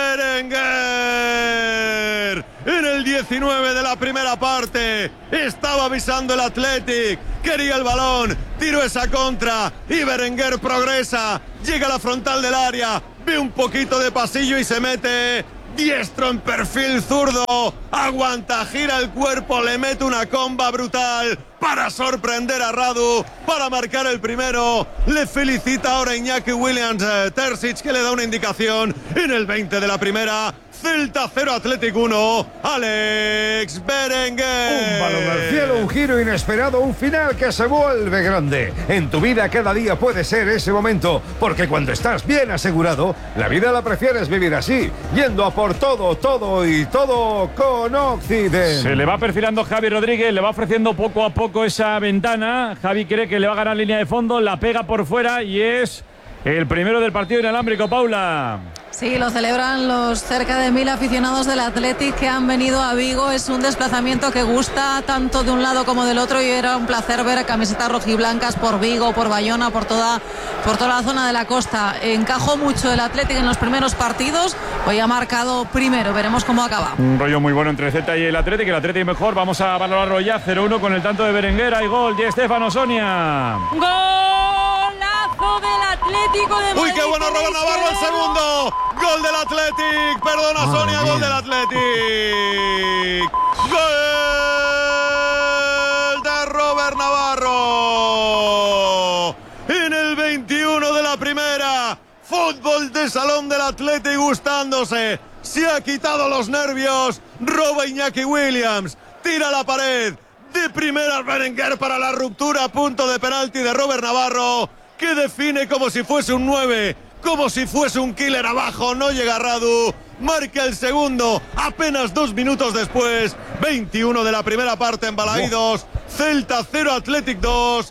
Berenguer. En el 19 de la primera parte estaba avisando el Athletic, quería el balón, tiró esa contra y Berenguer progresa, llega a la frontal del área, ve un poquito de pasillo y se mete diestro en perfil zurdo, aguanta, gira el cuerpo, le mete una comba brutal para sorprender a Radu, para marcar el primero. Le felicita ahora Iñaki Williams Terzic, que le da una indicación en el 20 de la primera. Celta 0, Athletic 1, Alex Berenguer. Un balón al cielo, un giro inesperado, un final que se vuelve grande. En tu vida cada día puede ser ese momento, porque cuando estás bien asegurado, la vida la prefieres vivir así, yendo a por todo, todo y todo con Occident. Se le va perfilando Javi Rodríguez, le va ofreciendo poco a poco esa ventana. Javi cree que le va a ganar línea de fondo, la pega por fuera y es el primero del partido inalámbrico, Paula. Sí, lo celebran los cerca de 1000 aficionados del Athletic que han venido a Vigo. Es un desplazamiento que gusta tanto de un lado como del otro y era un placer ver camisetas rojiblancas por Vigo, por Bayona, por toda la zona de la costa. Encajó mucho el Athletic en los primeros partidos. Hoy ha marcado primero, veremos cómo acaba. Un rollo muy bueno entre Celta y el Athletic mejor. Vamos a valorarlo ya, 0-1 con el tanto de Berenguer. Hay gol de Estefano, Sonia. Golazo del Atlético de Madrid. ¡Uy, qué bueno, Robert Navarro el segundo! ¡Gol del Athletic! Perdona, Sonia, gol del Athletic. ¡Gol de Robert Navarro! En el 21 de la primera. Fútbol de salón del Athletic gustándose. Se ha quitado los nervios. Roba Iñaki Williams. Tira la pared. De primera Berenguer para la ruptura. Punto de penalti de Robert Navarro, que define como si fuese un 9, como si fuese un killer abajo. No llega Radu, marca el segundo apenas 2 minutos después. 21 de la primera parte en Balaídos. Celta 0, Athletic 2.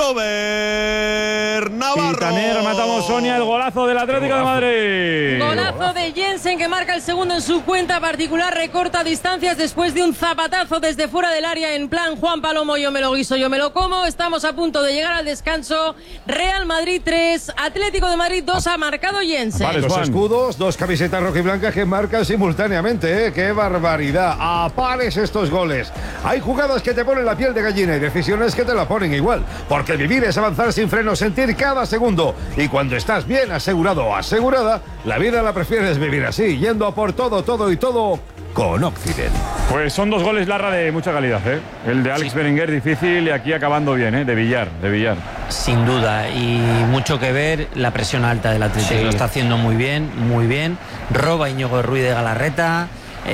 Robert Navarro. Y también rematamos, Sonia, el golazo del Atlético de Madrid. Golazo de Jensen, que marca el segundo en su cuenta particular, recorta distancias después de un zapatazo desde fuera del área en plan Juan Palomo, yo me lo guiso, yo me lo como. Estamos a punto de llegar al descanso. Real Madrid 3, Atlético de Madrid 2, ha marcado Jensen. Dos escudos, 2 camisetas rojiblancas que marcan simultáneamente, ¿eh? ¡Qué barbaridad! A pares estos goles. Hay jugadas que te ponen la piel de gallina y decisiones que te la ponen igual. Porque vivir es avanzar sin freno, sentir cada segundo. Y cuando estás bien asegurado o asegurada, la vida la prefieres vivir así, yendo a por todo, todo y todo con Occident. Pues son 2 goles, Larra, de mucha calidad, ¿eh? El de Alex Berenguer difícil y aquí acabando bien, ¿eh? De Villar. Sin duda, y mucho que ver la presión alta del Atlético. Sí. Lo está haciendo muy bien, muy bien. Roba Íñigo Ruiz de Galarreta.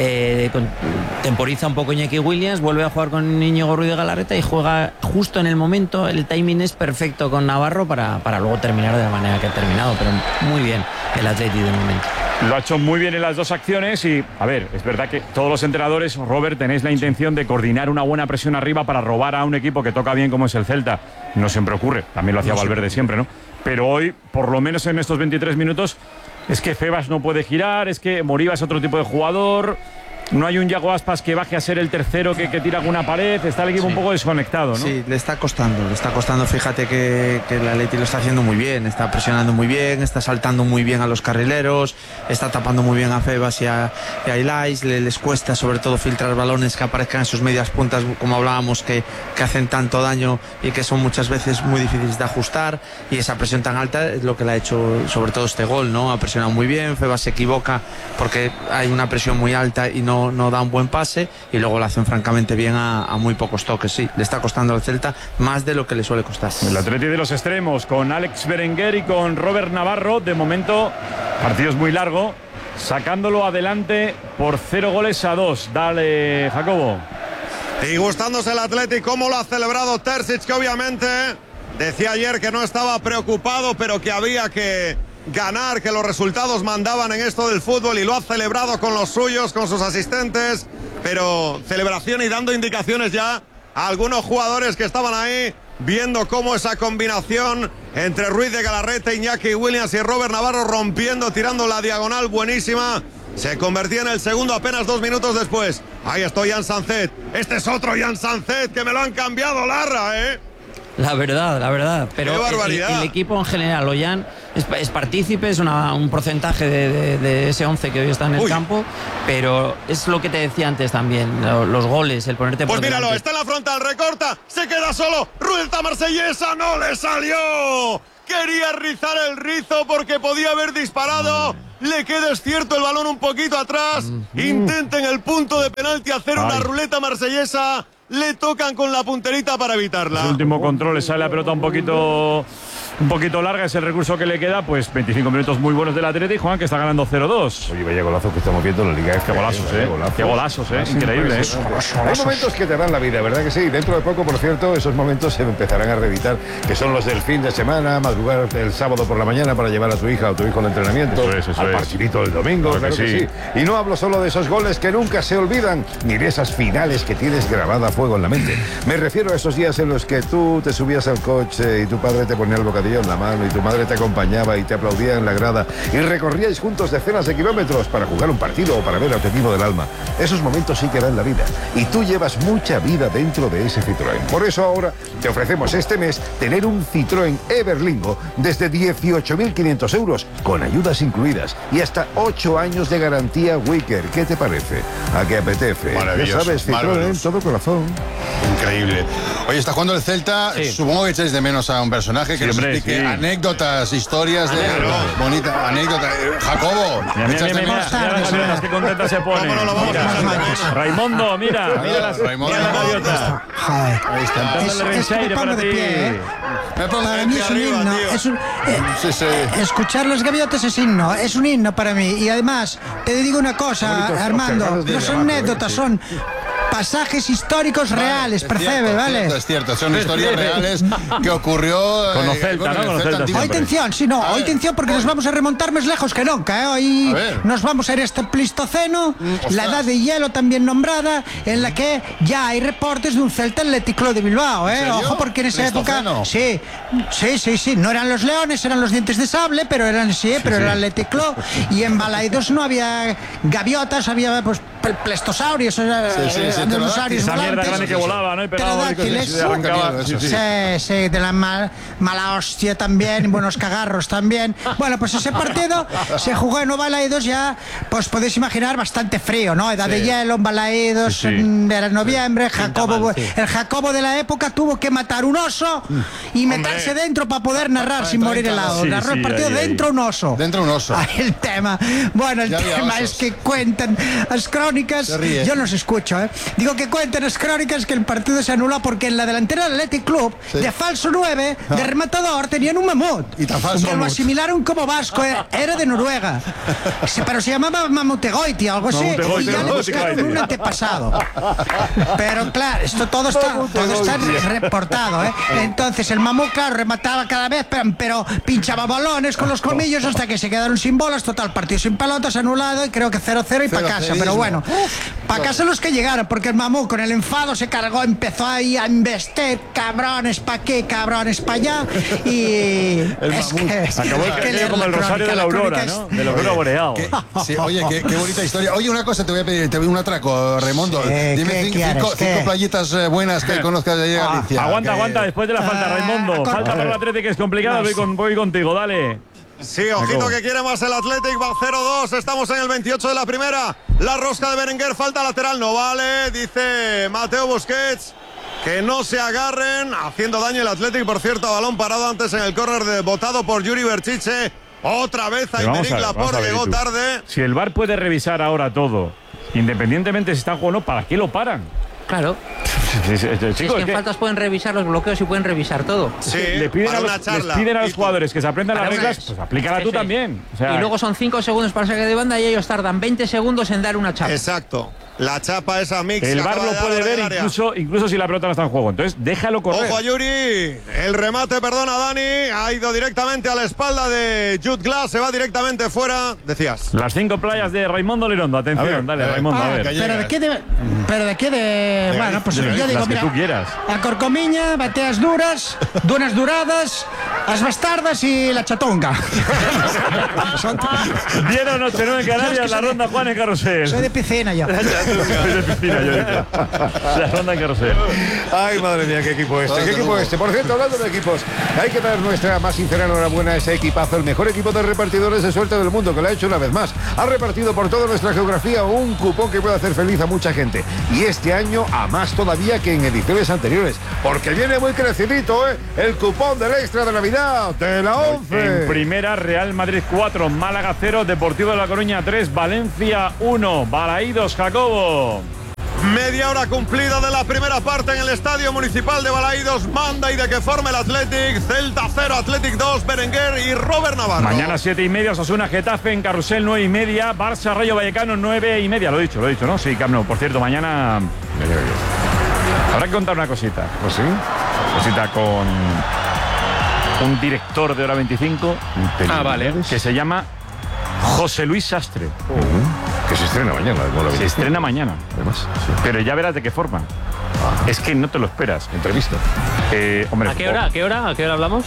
Temporiza un poco Iñaki Williams, vuelve a jugar con Íñigo Ruiz de Galarreta y juega justo en el momento. El timing es perfecto con Navarro para luego terminar de la manera que ha terminado, pero muy bien el Atleti de momento. Lo ha hecho muy bien en las 2 acciones y, a ver, es verdad que todos los entrenadores, Robert, tenéis la intención de coordinar una buena presión arriba para robar a un equipo que toca bien como es el Celta. No siempre ocurre, también lo hacía Valverde siempre, ¿no? Pero hoy, por lo menos en estos 23 minutos, es que Febas no puede girar, es que Moriba es otro tipo de jugador. No hay un Yago Aspas que baje a ser el tercero que tira alguna pared. Está el equipo un poco desconectado, ¿no? Sí, le está costando. Fíjate que el Atleti lo está haciendo muy bien. Está presionando muy bien, está saltando muy bien a los carrileros, está tapando muy bien a Febas y a Ilais. Les cuesta sobre todo filtrar balones que aparezcan en sus medias puntas, como hablábamos, que hacen tanto daño y que son muchas veces muy difíciles de ajustar. Y esa presión tan alta es lo que le ha hecho sobre todo este gol, ¿no? Ha presionado muy bien, Febas se equivoca porque hay una presión muy alta y no da un buen pase, y luego lo hacen francamente bien a muy pocos toques. Sí, le está costando al Celta más de lo que le suele costar. El Atleti de los extremos con Alex Berenguer y con Robert Navarro, de momento partidos muy largo, sacándolo adelante por 0-2. Dale, Jacobo. Y gustándose el Atleti, cómo lo ha celebrado Terzic, que obviamente decía ayer que no estaba preocupado, pero que había que ganar, que los resultados mandaban en esto del fútbol, y lo ha celebrado con los suyos, con sus asistentes, pero celebración y dando indicaciones ya a algunos jugadores que estaban ahí viendo cómo esa combinación entre Ruiz de Galarreta, Iñaki Williams y Robert Navarro rompiendo, tirando la diagonal buenísima, se convertía en el segundo apenas 2 minutos después. Ahí está Jan Sanzet. Este es otro Jan Sanzet que me lo han cambiado, Larra, ¿eh? La verdad. Pero el equipo en general, Ollán es partícipe, es un porcentaje de ese 11 que hoy está en el campo, pero es lo que te decía antes también, los goles, el ponerte por delante. Pues míralo, está en la frontal, recorta, se queda solo, Ruelta marsellesa, no le salió. Quería rizar el rizo porque podía haber disparado. Le queda, es cierto, el balón un poquito atrás. Intenta en el punto de penalti hacer una ruleta marsellesa. Le tocan con la punterita para evitarla. El último control, le sale la pelota un poquito larga, es el recurso que le queda. Pues 25 minutos muy buenos del Atleti, Juan, que está ganando 0-2. Oye, vaya golazo que estamos viendo en la Liga. Qué golazos, Qué golazos, increíble. Hay momentos que te dan la vida, ¿verdad que sí? Dentro de poco, por cierto, esos momentos se empezarán a reeditar, que son los del fin de semana, madrugar el sábado por la mañana para llevar a tu hija o tu hijo al entrenamiento, al partidito del domingo, claro que sí. Y no hablo solo de esos goles que nunca se olvidan, ni de esas finales que tienes grabada a fuego en la mente. Me refiero a esos días en los que tú te subías al coche y tu padre te ponía el bocadillo en la mano y tu madre te acompañaba y te aplaudía en la grada y recorríais juntos decenas de kilómetros para jugar un partido o para ver a tu equipo del alma. Esos momentos sí que dan la vida y tú llevas mucha vida dentro de ese Citroën. Por eso ahora te ofrecemos este mes tener un Citroën Everlingo desde 18.500 euros con ayudas incluidas y hasta 8 años de garantía Wicker. ¿Qué te parece? ¿A qué apetece? Maravilloso. Ya sabes, Citroën, todo corazón. Increíble. Oye, está jugando el Celta. Supongo que echáis de menos a un personaje que nos explique anécdotas, historias de bonita anécdota. Jacobo, mira, qué contenta se pone. Raimundo, mira la gaviota. Ahí está. Me pongo de pie, para mí es un himno. Escuchar las gaviotas es himno, es un himno para mí. Y además, te digo una cosa, Armando, no son anécdotas, son pasajes históricos reales, percebe, ¿vale? Es cierto, son historias reales que ocurrió con el Celta, ¿no? Hoy atención, hoy atención porque nos vamos a remontar más lejos que nunca, ¿eh? Hoy nos vamos a ir a este Pleistoceno, la edad de hielo también nombrada, en la que ya hay reportes de un Celta Athletic Club de Bilbao, ¿eh? Ojo, porque en esa época, sí, no eran los leones, eran los dientes de sable, pero eran pero era el Athletic Club, y en Balaidos no había gaviotas, había pues plestosaurios, dinosaurios volantes, que volaba, ¿no? Pterodáctiles, de la mala hostia también, buenos cagarros también. Bueno, pues ese partido se jugó en Balaidos ya, pues podéis imaginar, bastante frío, ¿no? Edad de hielo en Balaidos, era noviembre, el Jacobo de la época tuvo que matar un oso y meterse dentro para poder narrar sin morir helado. Narró el partido dentro un oso. Ahí el tema. Bueno, el tema es que cuentan las crónicas, yo no os escucho, digo que cuenten las crónicas que el partido se anula porque en la delantera del Athletic Club, de falso 9, de rematador, tenían un mamut. Y tan falso que lo asimilaron como vasco, era de Noruega. Pero se llamaba Mamutegoiti, algo así. Y ya le buscaron un antepasado. Pero claro, esto todo está reportado, Entonces el mamut, claro, remataba cada vez, pero pinchaba balones con los colmillos hasta que se quedaron sin bolas. Total, partido sin pelotas, anulado, y creo que 0-0 y para casa. Pero bueno, para casa los que llegaron, porque el mamut con el enfado se cargó, empezó ahí a investir, cabrones pa' aquí, cabrones pa' allá, y acabó como el rosario de la aurora, ¿no? De la aurora boreal. Oye, qué bonita historia. Oye, una cosa te voy a pedir, te voy a un atraco, Raimundo. Dime cinco playitas buenas que conozcas de Galicia. Aguanta, después de la falta, Raimundo. Falta para el Athletic, que es complicado, voy contigo, dale. Sí, ojito que quiere más el Athletic, va 0-2, estamos en el 28 de la primera. La rosca de Berenguer, falta lateral, no vale, dice Mateo Busquets. Que no se agarren, haciendo daño el Athletic, por cierto, balón parado antes en el córner botado por Yuri Berchiche. Otra vez a Aymeric Laporte, llegó tarde. Si el VAR puede revisar ahora todo, independientemente si está jugando, ¿para qué lo paran? Claro. Es que en faltas pueden revisar los bloqueos y pueden revisar todo. Sí, les piden a los jugadores que se aprendan las reglas, pues aplícala tú también. O sea, y luego son 5 segundos para saque de banda y ellos tardan 20 segundos en dar una charla. Exacto. La chapa esa mixta. El VAR lo puede ver incluso si la pelota no está en juego. Entonces, déjalo correr. Ojo a Yuri. El remate, perdona, Dani. Ha ido directamente a la espalda de Jude Glass. Se va directamente fuera. Decías. Las 5 playas de Raimundo Lirondo. Atención, dale, Raimundo, a ver. Pero de qué de... Bueno, pues yo digo, mira, tú quieras. A Corcomiña, bateas duras, dunas duradas, as bastardas y la chatonga. 10 o noche, 9 en Canarias, la ronda Juan en Carrusel. Soy de piscina yo. Soy de piscina yo. La ronda en Carrusel. Ay, madre mía, qué equipo este. ¿Qué equipo este? Por cierto, hablando de equipos, hay que dar nuestra más sincera enhorabuena a ese equipazo, el mejor equipo de repartidores de suerte del mundo, que lo ha hecho una vez más. Ha repartido por toda nuestra geografía un cupón que puede hacer feliz a mucha gente. Y este año a más todavía que en ediciones anteriores, porque viene muy crecidito, el cupón del extra de Navidad de la 11. En primera, Real Madrid 4, Málaga 0, Deportivo de La Coruña 3, Valencia 1, Balaídos, Jacobo. Media hora cumplida de la primera parte en el Estadio Municipal de Balaídos. Manda y de que forme el Athletic. Celta 0, Athletic 2, Berenguer y Robert Navarro. Mañana 7:30, Osasuna Getafe en Carrusel 9:30, Barça Rayo Vallecano 9:30. Lo he dicho, ¿no? Sí, Camp Nou. Por cierto, mañana habrá que contar una cosita. ¿Pues sí? Cosita con un director de Hora 25. Vale. Que se llama José Luis Sastre. Que se estrena mañana. Se estrena mañana. Además, sí. Pero ya verás de qué forma. Es que no te lo esperas. Entrevista. Hombre, ¿A qué hora hablamos?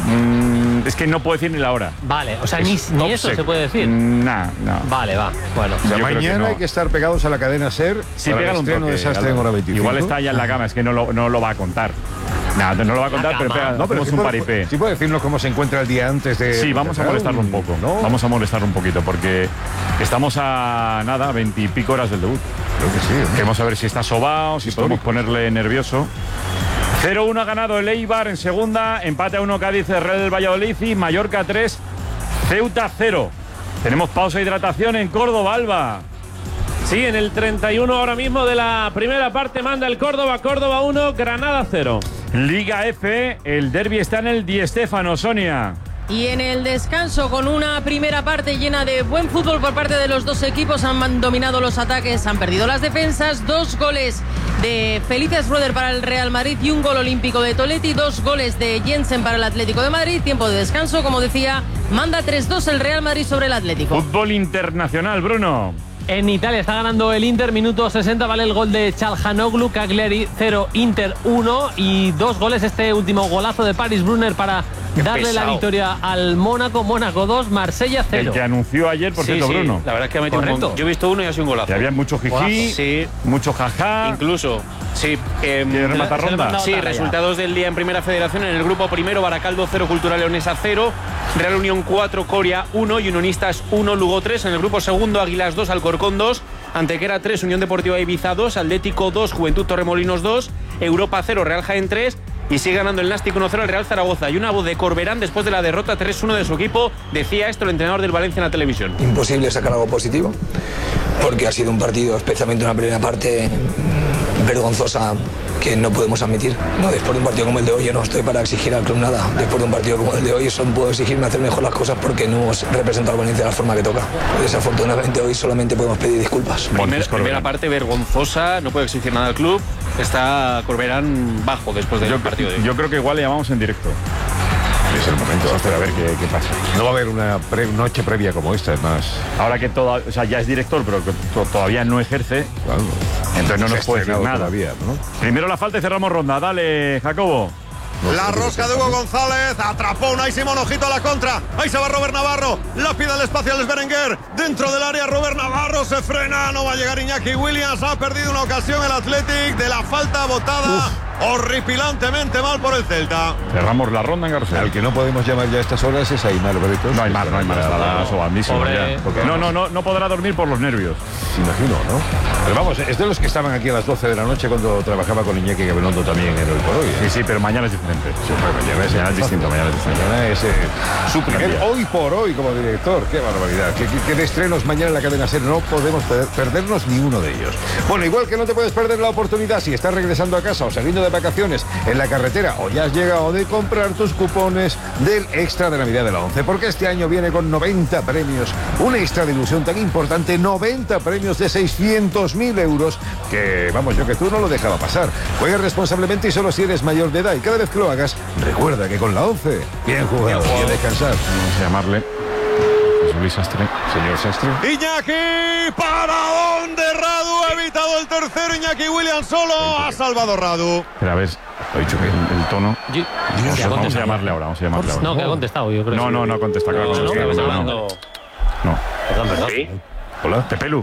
Es que no puedo decir ni la hora. Vale, o sea, ni eso se puede decir. No. Vale, va. Bueno. O sea, mañana hay que estar pegados a la cadena SER. Sí, pega un estreno de Sastre en Hora 25. Igual está ya en la cama, es que no lo va a contar. No lo va a contar, pero hacemos un paripé. ¿Sí puede decirnos cómo se encuentra el día antes de...? Sí, vamos a molestarlo un poco, ¿no? Vamos a molestarlo un poquito, porque estamos a 20 y pico horas del debut. Creo que sí. Queremos saber si está sobao, si podemos ponerle nervioso. 0-1 ha ganado el Eibar en segunda, empate a 1 Cádiz, Real del Valladolid y Mallorca 3, Ceuta 0. Tenemos pausa de hidratación en Córdoba, Alba. Sí, en el 31 ahora mismo de la primera parte manda el Córdoba 1, Granada 0. Liga F, el derbi está en el Di Stéfano, Sonia. Y en el descanso, con una primera parte llena de buen fútbol por parte de los dos equipos, han dominado los ataques, han perdido las defensas. 2 goles de Felipe Schroeder para el Real Madrid y un gol olímpico de Toletti, 2 goles de Jensen para el Atlético de Madrid. Tiempo de descanso, como decía, manda 3-2 el Real Madrid sobre el Atlético. Fútbol internacional, Bruno. En Italia está ganando el Inter, minuto 60, vale el gol de Çalhanoğlu, Cagliari 0, Inter 1 y 2 goles, este último golazo de Paris Brunner para darle la victoria al Mónaco, Mónaco 2, Marsella 0. El que anunció ayer, por cierto, Bruno. La verdad es que ha metido un montón. Yo he visto uno y ha sido un golazo. Y había mucho jiji, mucho jajá. Incluso, sí. ¿Quiere rematar ronda? Sí, resultados del día en Primera Federación. En el grupo primero, Baracaldo 0, Cultural Leonesa 0, Real Unión 4, Coria 1 y Unionistas 1, Lugo 3. En el grupo segundo, Águilas 2, Alcorcón 2, Antequera 3, Unión Deportiva Ibiza 2, Atlético 2, Juventud Torremolinos 2, Europa 0, Real Jaén 3. Y sigue ganando el Nástic 1-0 al Real Zaragoza. Y una voz de Corberán después de la derrota 3-1 de su equipo. Decía esto el entrenador del Valencia en la televisión. Imposible sacar algo positivo, porque ha sido un partido, especialmente una primera parte, vergonzosa, que no podemos admitir. No, después de un partido como el de hoy, yo no estoy para exigir al club nada. Después de un partido como el de hoy, solo puedo exigirme hacer mejor las cosas porque no hemos representado al Valencia de la forma que toca. Desafortunadamente hoy solamente podemos pedir disculpas. Primera parte vergonzosa, no puedo exigir nada al club. Está Corberán bajo después del partido de hoy. Yo creo que igual le llamamos en directo. Es el momento de hacer a ver qué pasa. No va a haber una noche previa como esta, es más. Ahora que ya es director, pero que todavía no ejerce, claro. Entonces no nos puede decir nada. Todavía, ¿no? Primero la falta y cerramos ronda. Dale, Jacobo. La rosca de Hugo González, atrapó Unai Simón, ojito a la contra, ahí se va Robert Navarro, la pide el espacio al Berenguer, dentro del área Robert Navarro se frena, no va a llegar Iñaki Williams, ha perdido una ocasión el Athletic de la falta botada. Horripilantemente mal por el Celta. Cerramos la ronda en García. Al que no podemos llamar ya a estas horas es Aimar Bretos. No hay más, está sobandísimo ya. No podrá dormir por los nervios. Imagino, ¿no? Pero vamos, es de los que estaban aquí a las 12 de la noche cuando trabajaba con Iñaki Gabilondo también en Hoy por Hoy. Sí, pero mañana es diferente. Sí, mañana es distinto. Mañana es su primer Hoy por Hoy como director. Qué barbaridad. Qué de estrenos mañana en la cadena SER. No podemos perdernos ni uno de ellos. Bueno, igual que no te puedes perder la oportunidad si estás regresando a casa o saliendo de de vacaciones en la carretera o ya has llegado de comprar tus cupones del extra de Navidad de la 11, porque este año viene con 90 premios, una extra de ilusión tan importante, 90 premios de 600.000 euros, que vamos, yo que tú no lo dejaba pasar. Juega responsablemente y solo si eres mayor de edad, y cada vez que lo hagas, recuerda que con la 11, bien jugado, y a descansar. Vamos a llamarle. José Luis Sastre, señor Sastre. Iñaki, ¿para dónde Radu? Ha evitado el tercero, Iñaki Williams solo, ha salvado Radu. Pero a ver, he dicho que el tono. Vamos a llamarle ahora, No, que ha contestado, yo creo. No ha contestado. No. Perdón. ¿Sí? Hola, Pepelu.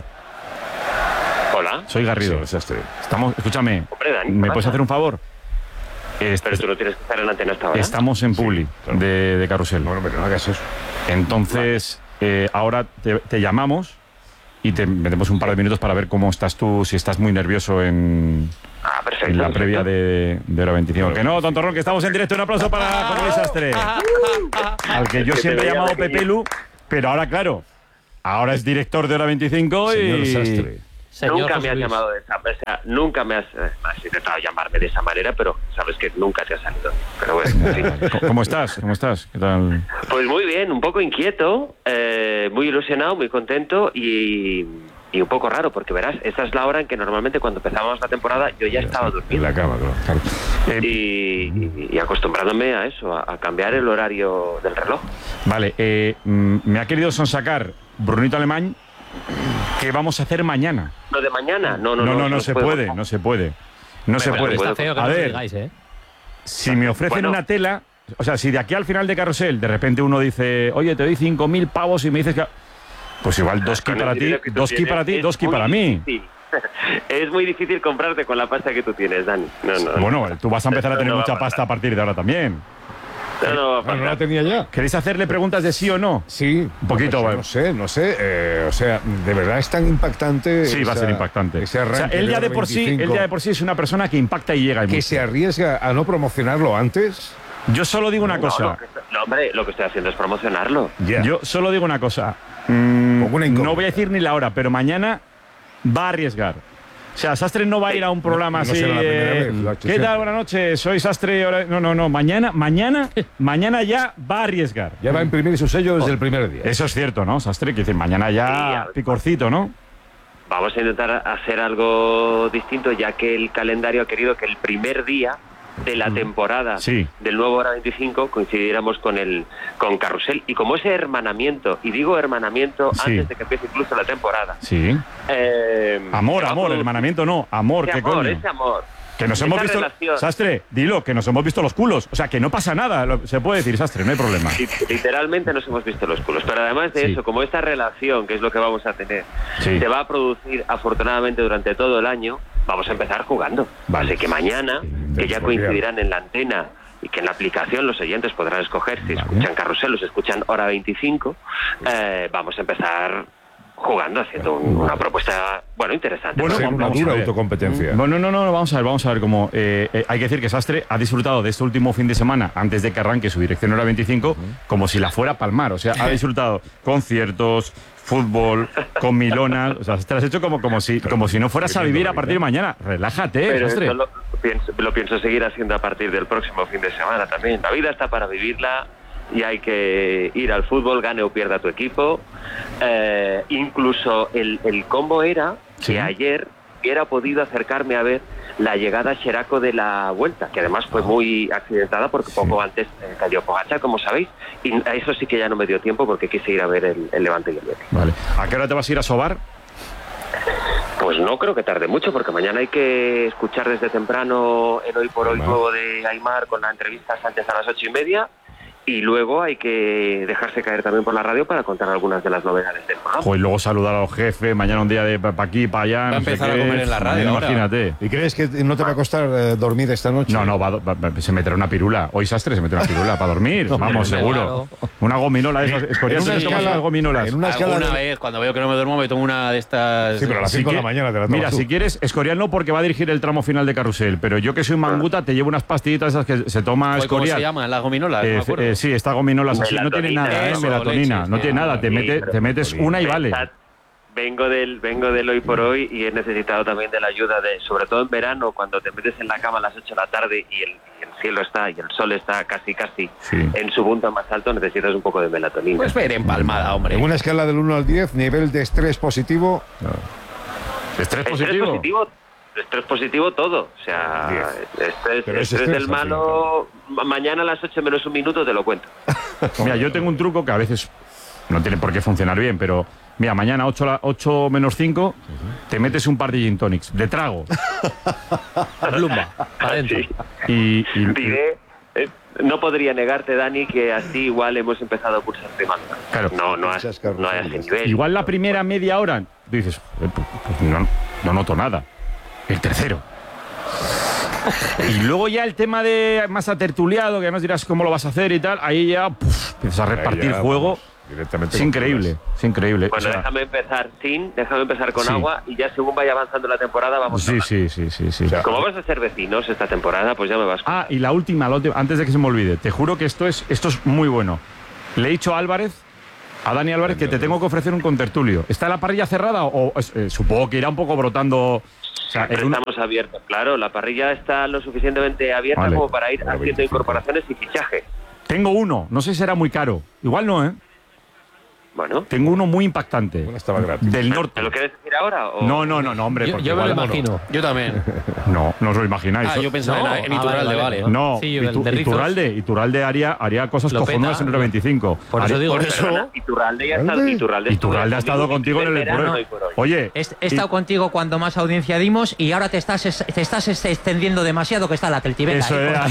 Hola. Soy Garrido. Sí, Escúchame. Hombre, Dani, ¿Me puedes hacer un favor? Pero tú no tienes que estar en la antena hasta ahora. Estamos en Publi de Carrusel. Bueno, pero no hagas eso. Entonces, ahora te llamamos y te metemos un par de minutos para ver cómo estás tú, si estás muy nervioso en la previa de Hora 25. Que no, tontorrón, que estamos en directo. Un aplauso para José Luis Sastre. Al que yo siempre he llamado Pepelu, pero ahora, claro, ahora es director de Hora 25 Señor y... Sastre. Nunca me has llamado de esa manera, o sea, nunca me has intentado llamarme de esa manera, pero sabes que nunca te ha salido. Pero bueno, sí. ¿Cómo estás? ¿Qué tal? Pues muy bien, un poco inquieto, muy ilusionado, muy contento y un poco raro, porque verás, esta es la hora en que normalmente cuando empezábamos la temporada yo ya estaba durmiendo. En la cama, claro. Y acostumbrándome a eso, a cambiar el horario del reloj. Vale, me ha querido sonsacar Brunito Alemán. ¿Qué vamos a hacer mañana? ¿Lo de mañana? No se puede. Está feo que a no ver, digáis, si me ofrecen una tela, o sea, si de aquí al final de Carrusel de repente uno dice, oye, te doy 5.000 pavos y me dices que... Pues igual 2 ki para ti, 2 ki para ti, 2 ki para mí. Es muy difícil comprarte con la pasta que tú tienes, Dani. Bueno, tú vas a empezar a tener mucha pasta a partir de ahora también. No la tenía ya. ¿Queréis hacerle preguntas de sí o no? Sí. Un poquito, pues, no sé. O sea, de verdad es tan impactante. Sí, va a ser impactante. Ese arranque, o sea, él ya de por sí es una persona que impacta y llega. Que se arriesga a no promocionarlo antes. Yo solo digo una cosa. Hombre, lo que estoy haciendo es promocionarlo. Yo solo digo una cosa. No voy a decir ni la hora, pero mañana va a arriesgar. O sea, Sastre no va a ir a un programa así. ¿Qué tal? Buenas noches, soy Sastre. No. Mañana ya va a arriesgar. Ya va a imprimir su sello desde el primer día. Eso es cierto, ¿no, Sastre? Que dice, mañana ya picorcito, ¿no? Vamos a intentar hacer algo distinto, ya que el calendario ha querido que el primer día de la temporada del nuevo Hora 25 coincidiéramos con Carrusel, y como ese hermanamiento, y digo hermanamiento antes de que empiece incluso la temporada. Amor, hermanamiento no, amor, ¿qué coño? Ese amor. Que nos hemos visto, Sastre, dilo, que nos hemos visto los culos. O sea, que no pasa nada, se puede decir, Sastre, no hay problema. Literalmente nos hemos visto los culos. Pero además de eso, como esta relación, que es lo que vamos a tener, se va a producir afortunadamente durante todo el año, vamos a empezar jugando. Así que mañana, que ya coincidirán en la antena y que en la aplicación los oyentes podrán escoger si escuchan Carrusel o si escuchan Hora 25, vamos a empezar jugando, haciendo una propuesta, interesante. Una dura autocompetencia. No, vamos a ver cómo... hay que decir que Sastre ha disfrutado de este último fin de semana, antes de que arranque su dirección Hora 25, como si la fuera a palmar. O sea, ha disfrutado conciertos, fútbol, comilonas. O sea, te lo has hecho como si no fueras a vivir a partir de mañana. Relájate, pero Sastre. Eso lo pienso seguir haciendo a partir del próximo fin de semana también. La vida está para vivirla y hay que ir al fútbol, gane o pierda tu equipo. Incluso el combo era que ayer hubiera podido acercarme a ver la llegada a Xeraco de la Vuelta, que además fue muy accidentada porque poco antes cayó Pogačar, como sabéis, y a eso sí que ya no me dio tiempo porque quise ir a ver el Levante y el Betis. Vale. ¿A qué hora te vas a ir a sobar? Pues no creo que tarde mucho, porque mañana hay que escuchar desde temprano el Hoy por Hoy nuevo de Aimar con la entrevista antes a las 8:30. Y luego hay que dejarse caer también por la radio para contar algunas de las novedades del programa. Pues luego saludar a los jefes, mañana un día de para aquí, para allá. Va a empezar a comer en la radio. Imagínate. ¿Y crees que no te va a costar dormir esta noche? No, se meterá una pirula. Hoy Sastre se mete una pirula para dormir. Vamos, seguro. Una gominola de esas. Escorial, gominolas. En una escala alguna vez, cuando veo que no me duermo, me tomo una de estas. Sí, pero a las 5 de la mañana te la tomas. Mira, si quieres, Escorial no, porque va a dirigir el tramo final de Carrusel. Pero yo que soy manguta, te llevo unas pastillitas esas que se toma Escorial. ¿Cómo se llaman? Las gominolas. Sí, esta gominola. Así, no tiene nada, melatonina, no tiene nada, te metes una y vale. vengo del hoy por hoy y he necesitado también de la ayuda sobre todo en verano, cuando te metes en la cama a las 8 de la tarde y el cielo está y el sol está casi en su punto más alto, necesitas un poco de melatonina. Pues ver empalmada, hombre. En una escala del 1 al 10, nivel de estrés positivo. ¿Estrés positivo? Estrés positivo todo. O sea, estrés del malo, mañana a las 8 menos un minuto te lo cuento. Mira, yo tengo un truco que a veces no tiene por qué funcionar bien, pero mira, mañana 8 menos 5 te metes un par de gin tonics de trago. Plumba, adentro. Sí. Diré, no podría negarte, Dani, que así igual hemos empezado a pulsar de manga. Claro. No a ese nivel. Igual la primera media hora dices, pues no noto nada. El tercero. Y luego ya el tema de más atertuliado, que además dirás cómo lo vas a hacer y tal, ahí ya empiezas a repartir juego. Directamente es increíble. Bueno, o sea, déjame empezar con agua y ya según vaya avanzando la temporada vamos sí. Como vas a ser vecinos esta temporada, pues ya me vas. Y la última, antes de que se me olvide, te juro que esto es muy bueno. Le he dicho a Dani Álvarez, que te tengo que ofrecer un contertulio. ¿Está la parrilla cerrada o supongo que irá un poco brotando? O sea, estamos abiertos, claro, la parrilla está lo suficientemente abierta como para ir haciendo 25 incorporaciones y fichaje. Tengo uno, no sé si será muy caro. Igual no, ¿eh? Bueno. Tengo uno muy impactante. Estaba gratis. Del norte. ¿Te lo quieres decir ahora? ¿O? No, hombre. Yo me lo imagino. Yo también. No os lo imagináis. Yo pensaba en Iturralde, vale. No, Iturralde haría cosas cojonudas en el 25. Por eso digo. Iturralde ha estado contigo en el programa. Oye, he estado contigo cuando más audiencia dimos y ahora te estás extendiendo demasiado, que está la Celti. Eso era.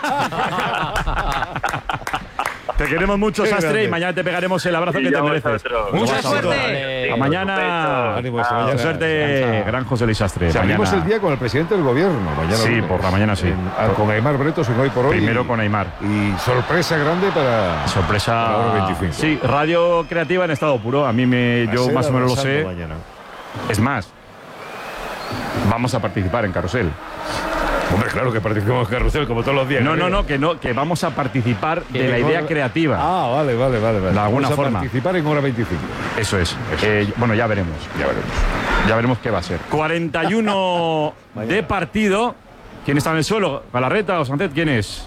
Te queremos mucho, Sastre, y mañana te pegaremos el abrazo que te mereces. ¡Mucha suerte! A mañana. Suerte, gran José Luis Sastre. Salimos el día con el presidente del gobierno. Mañana sí, por la mañana sí. Con Aimar Bretos en Hoy por Hoy. Primero con Aimar. Y sorpresa grande para Hora 25. Sí, Radio Creativa en estado puro. Yo más o menos lo sé. Mañana. Es más, vamos a participar en Carrusel. Hombre, claro que participamos en Carrusel como todos los días. Que vamos a participar de la idea creativa. Vale. De alguna forma. Participar en Hora 25. Eso es. Bueno, ya veremos. Ya veremos qué va a ser. 41 de partido. ¿Quién está en el suelo? ¿Galarreta o Sancet? ¿Quién es?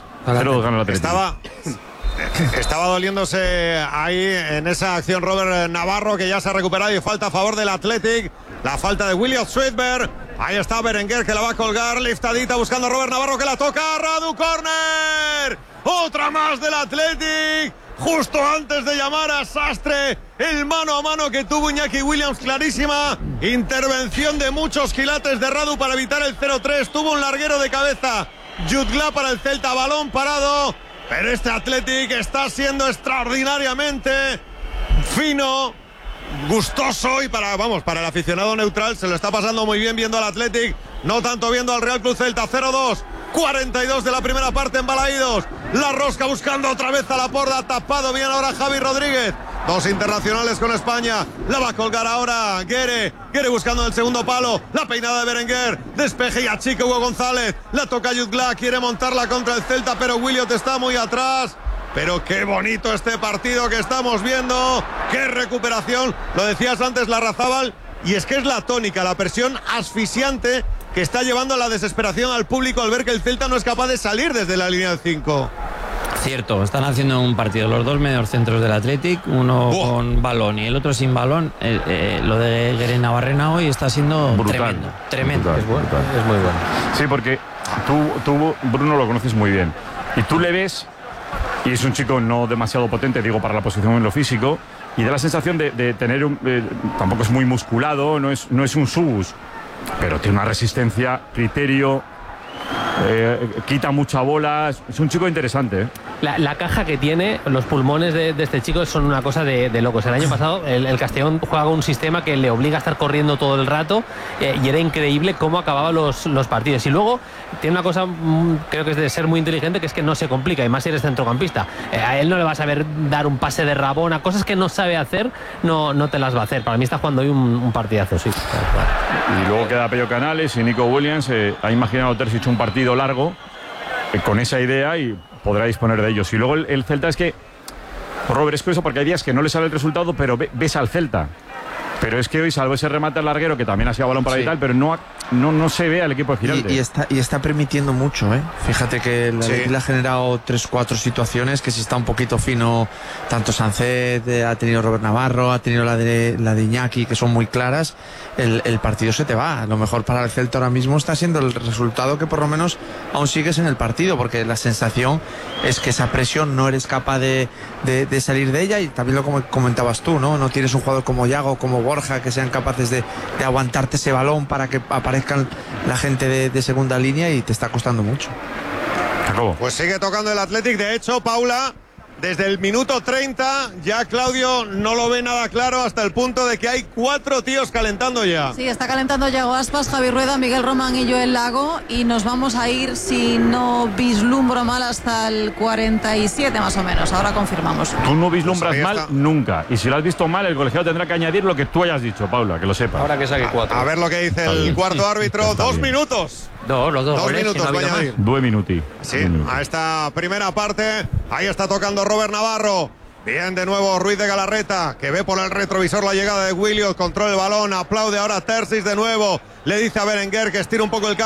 Estaba doliéndose ahí en esa acción Robert Navarro, que ya se ha recuperado y falta a favor del Athletic. La falta de William Sweetberg. Ahí está Berenguer, que la va a colgar, liftadita buscando a Robert Navarro, que la toca. Radu, córner. Otra más del Athletic. Justo antes de llamar a Sastre, el mano a mano que tuvo Iñaki Williams, clarísima. Intervención de muchos quilates de Radu para evitar el 0-3. Tuvo un larguero de cabeza Jutgla para el Celta, balón parado. Pero este Athletic está siendo extraordinariamente fino, gustoso, y para el aficionado neutral se lo está pasando muy bien viendo al Athletic, no tanto viendo al Real Club Celta. 0-2, 42 de la primera parte en Balaídos. La rosca buscando otra vez a la porra, tapado bien ahora Javi Rodríguez. Dos internacionales con España. La va a colgar ahora Guere buscando el segundo palo. La peinada de Berenguer. Despeje y achica Hugo González. La toca Jutgla. Quiere montarla contra el Celta, pero Williot está muy atrás. Pero qué bonito este partido que estamos viendo. Qué recuperación. Lo decías antes, Larrazábal. Y es que es la tónica, la presión asfixiante que está llevando a la desesperación al público al ver que el Celta no es capaz de salir desde la línea del 5. Cierto, están haciendo un partido los dos mediocentros del Athletic, uno con balón y el otro sin balón. Lo de Guere Navarrena hoy está siendo brutal, tremendo. Brutal, es muy bueno. Sí, porque tú, Bruno, lo conoces muy bien. Y tú le ves, y es un chico no demasiado potente, digo, para la posición en lo físico, y da la sensación de tener tampoco es muy musculado, no es un subus, pero tiene una resistencia, criterio. Quita mucha bola, es un chico interesante, ¿eh? La caja que tiene, los pulmones de este chico son una cosa de locos. El año pasado el Castellón juega un sistema que le obliga a estar corriendo todo el rato, y era increíble cómo acababa los partidos. Y luego tiene una cosa, creo que es de ser muy inteligente, que es que no se complica, y más si eres centrocampista. A él no le vas a ver dar un pase de Rabona, cosas que no sabe hacer, no te las va a hacer. Para mí está jugando hoy un partidazo, sí. Y luego queda Pello Canales y Nico Williams. Ha imaginado Terzic un partido largo con esa idea y podrá disponer de ellos. Y luego el Celta es que, Robert, es curioso porque hay días que no le sale el resultado, pero ves al Celta Pero es que hoy, salvo ese remate al larguero, que también ha sido balón para y tal, pero no se ve al equipo de Giraldez. Y está permitiendo mucho, ¿eh? Fíjate que le ha generado 3-4 situaciones que si está un poquito fino, tanto Sancet, ha tenido Robert Navarro, ha tenido la de Iñaki, que son muy claras, el partido se te va. Lo mejor para el Celta ahora mismo está siendo el resultado que por lo menos aún sigues en el partido, porque la sensación es que esa presión no eres capaz de salir de ella, y también lo comentabas tú, ¿no? No tienes un jugador como Yago, como Borja, que sean capaces de aguantarte ese balón para que aparezcan la gente de segunda línea, y te está costando mucho. Pues sigue tocando el Athletic. De hecho, Paula, desde el minuto 30 ya Claudio no lo ve nada claro, hasta el punto de que hay 4 tíos calentando ya. Sí, está calentando Yago Aspas, Javi Rueda, Miguel Román y Joel Lago, y nos vamos a ir, si no vislumbro mal, hasta el 47 más o menos. Ahora confirmamos. Tú no vislumbras mal nunca, y si lo has visto mal, el colegiado tendrá que añadir lo que tú hayas dicho, Paula, que lo sepas. Ahora que saque 4. A ver lo que dice el cuarto árbitro. 2 minutos. Los dos 2 minutos, si no vaya a ir. 2 minuti. Sí, a esta primera parte. Ahí está tocando Robert Navarro. Bien, de nuevo Ruiz de Galarreta, que ve por el retrovisor la llegada de Williams, controla el balón, aplaude ahora Terzic de nuevo. Le dice a Berenguer que estira un poco el campo.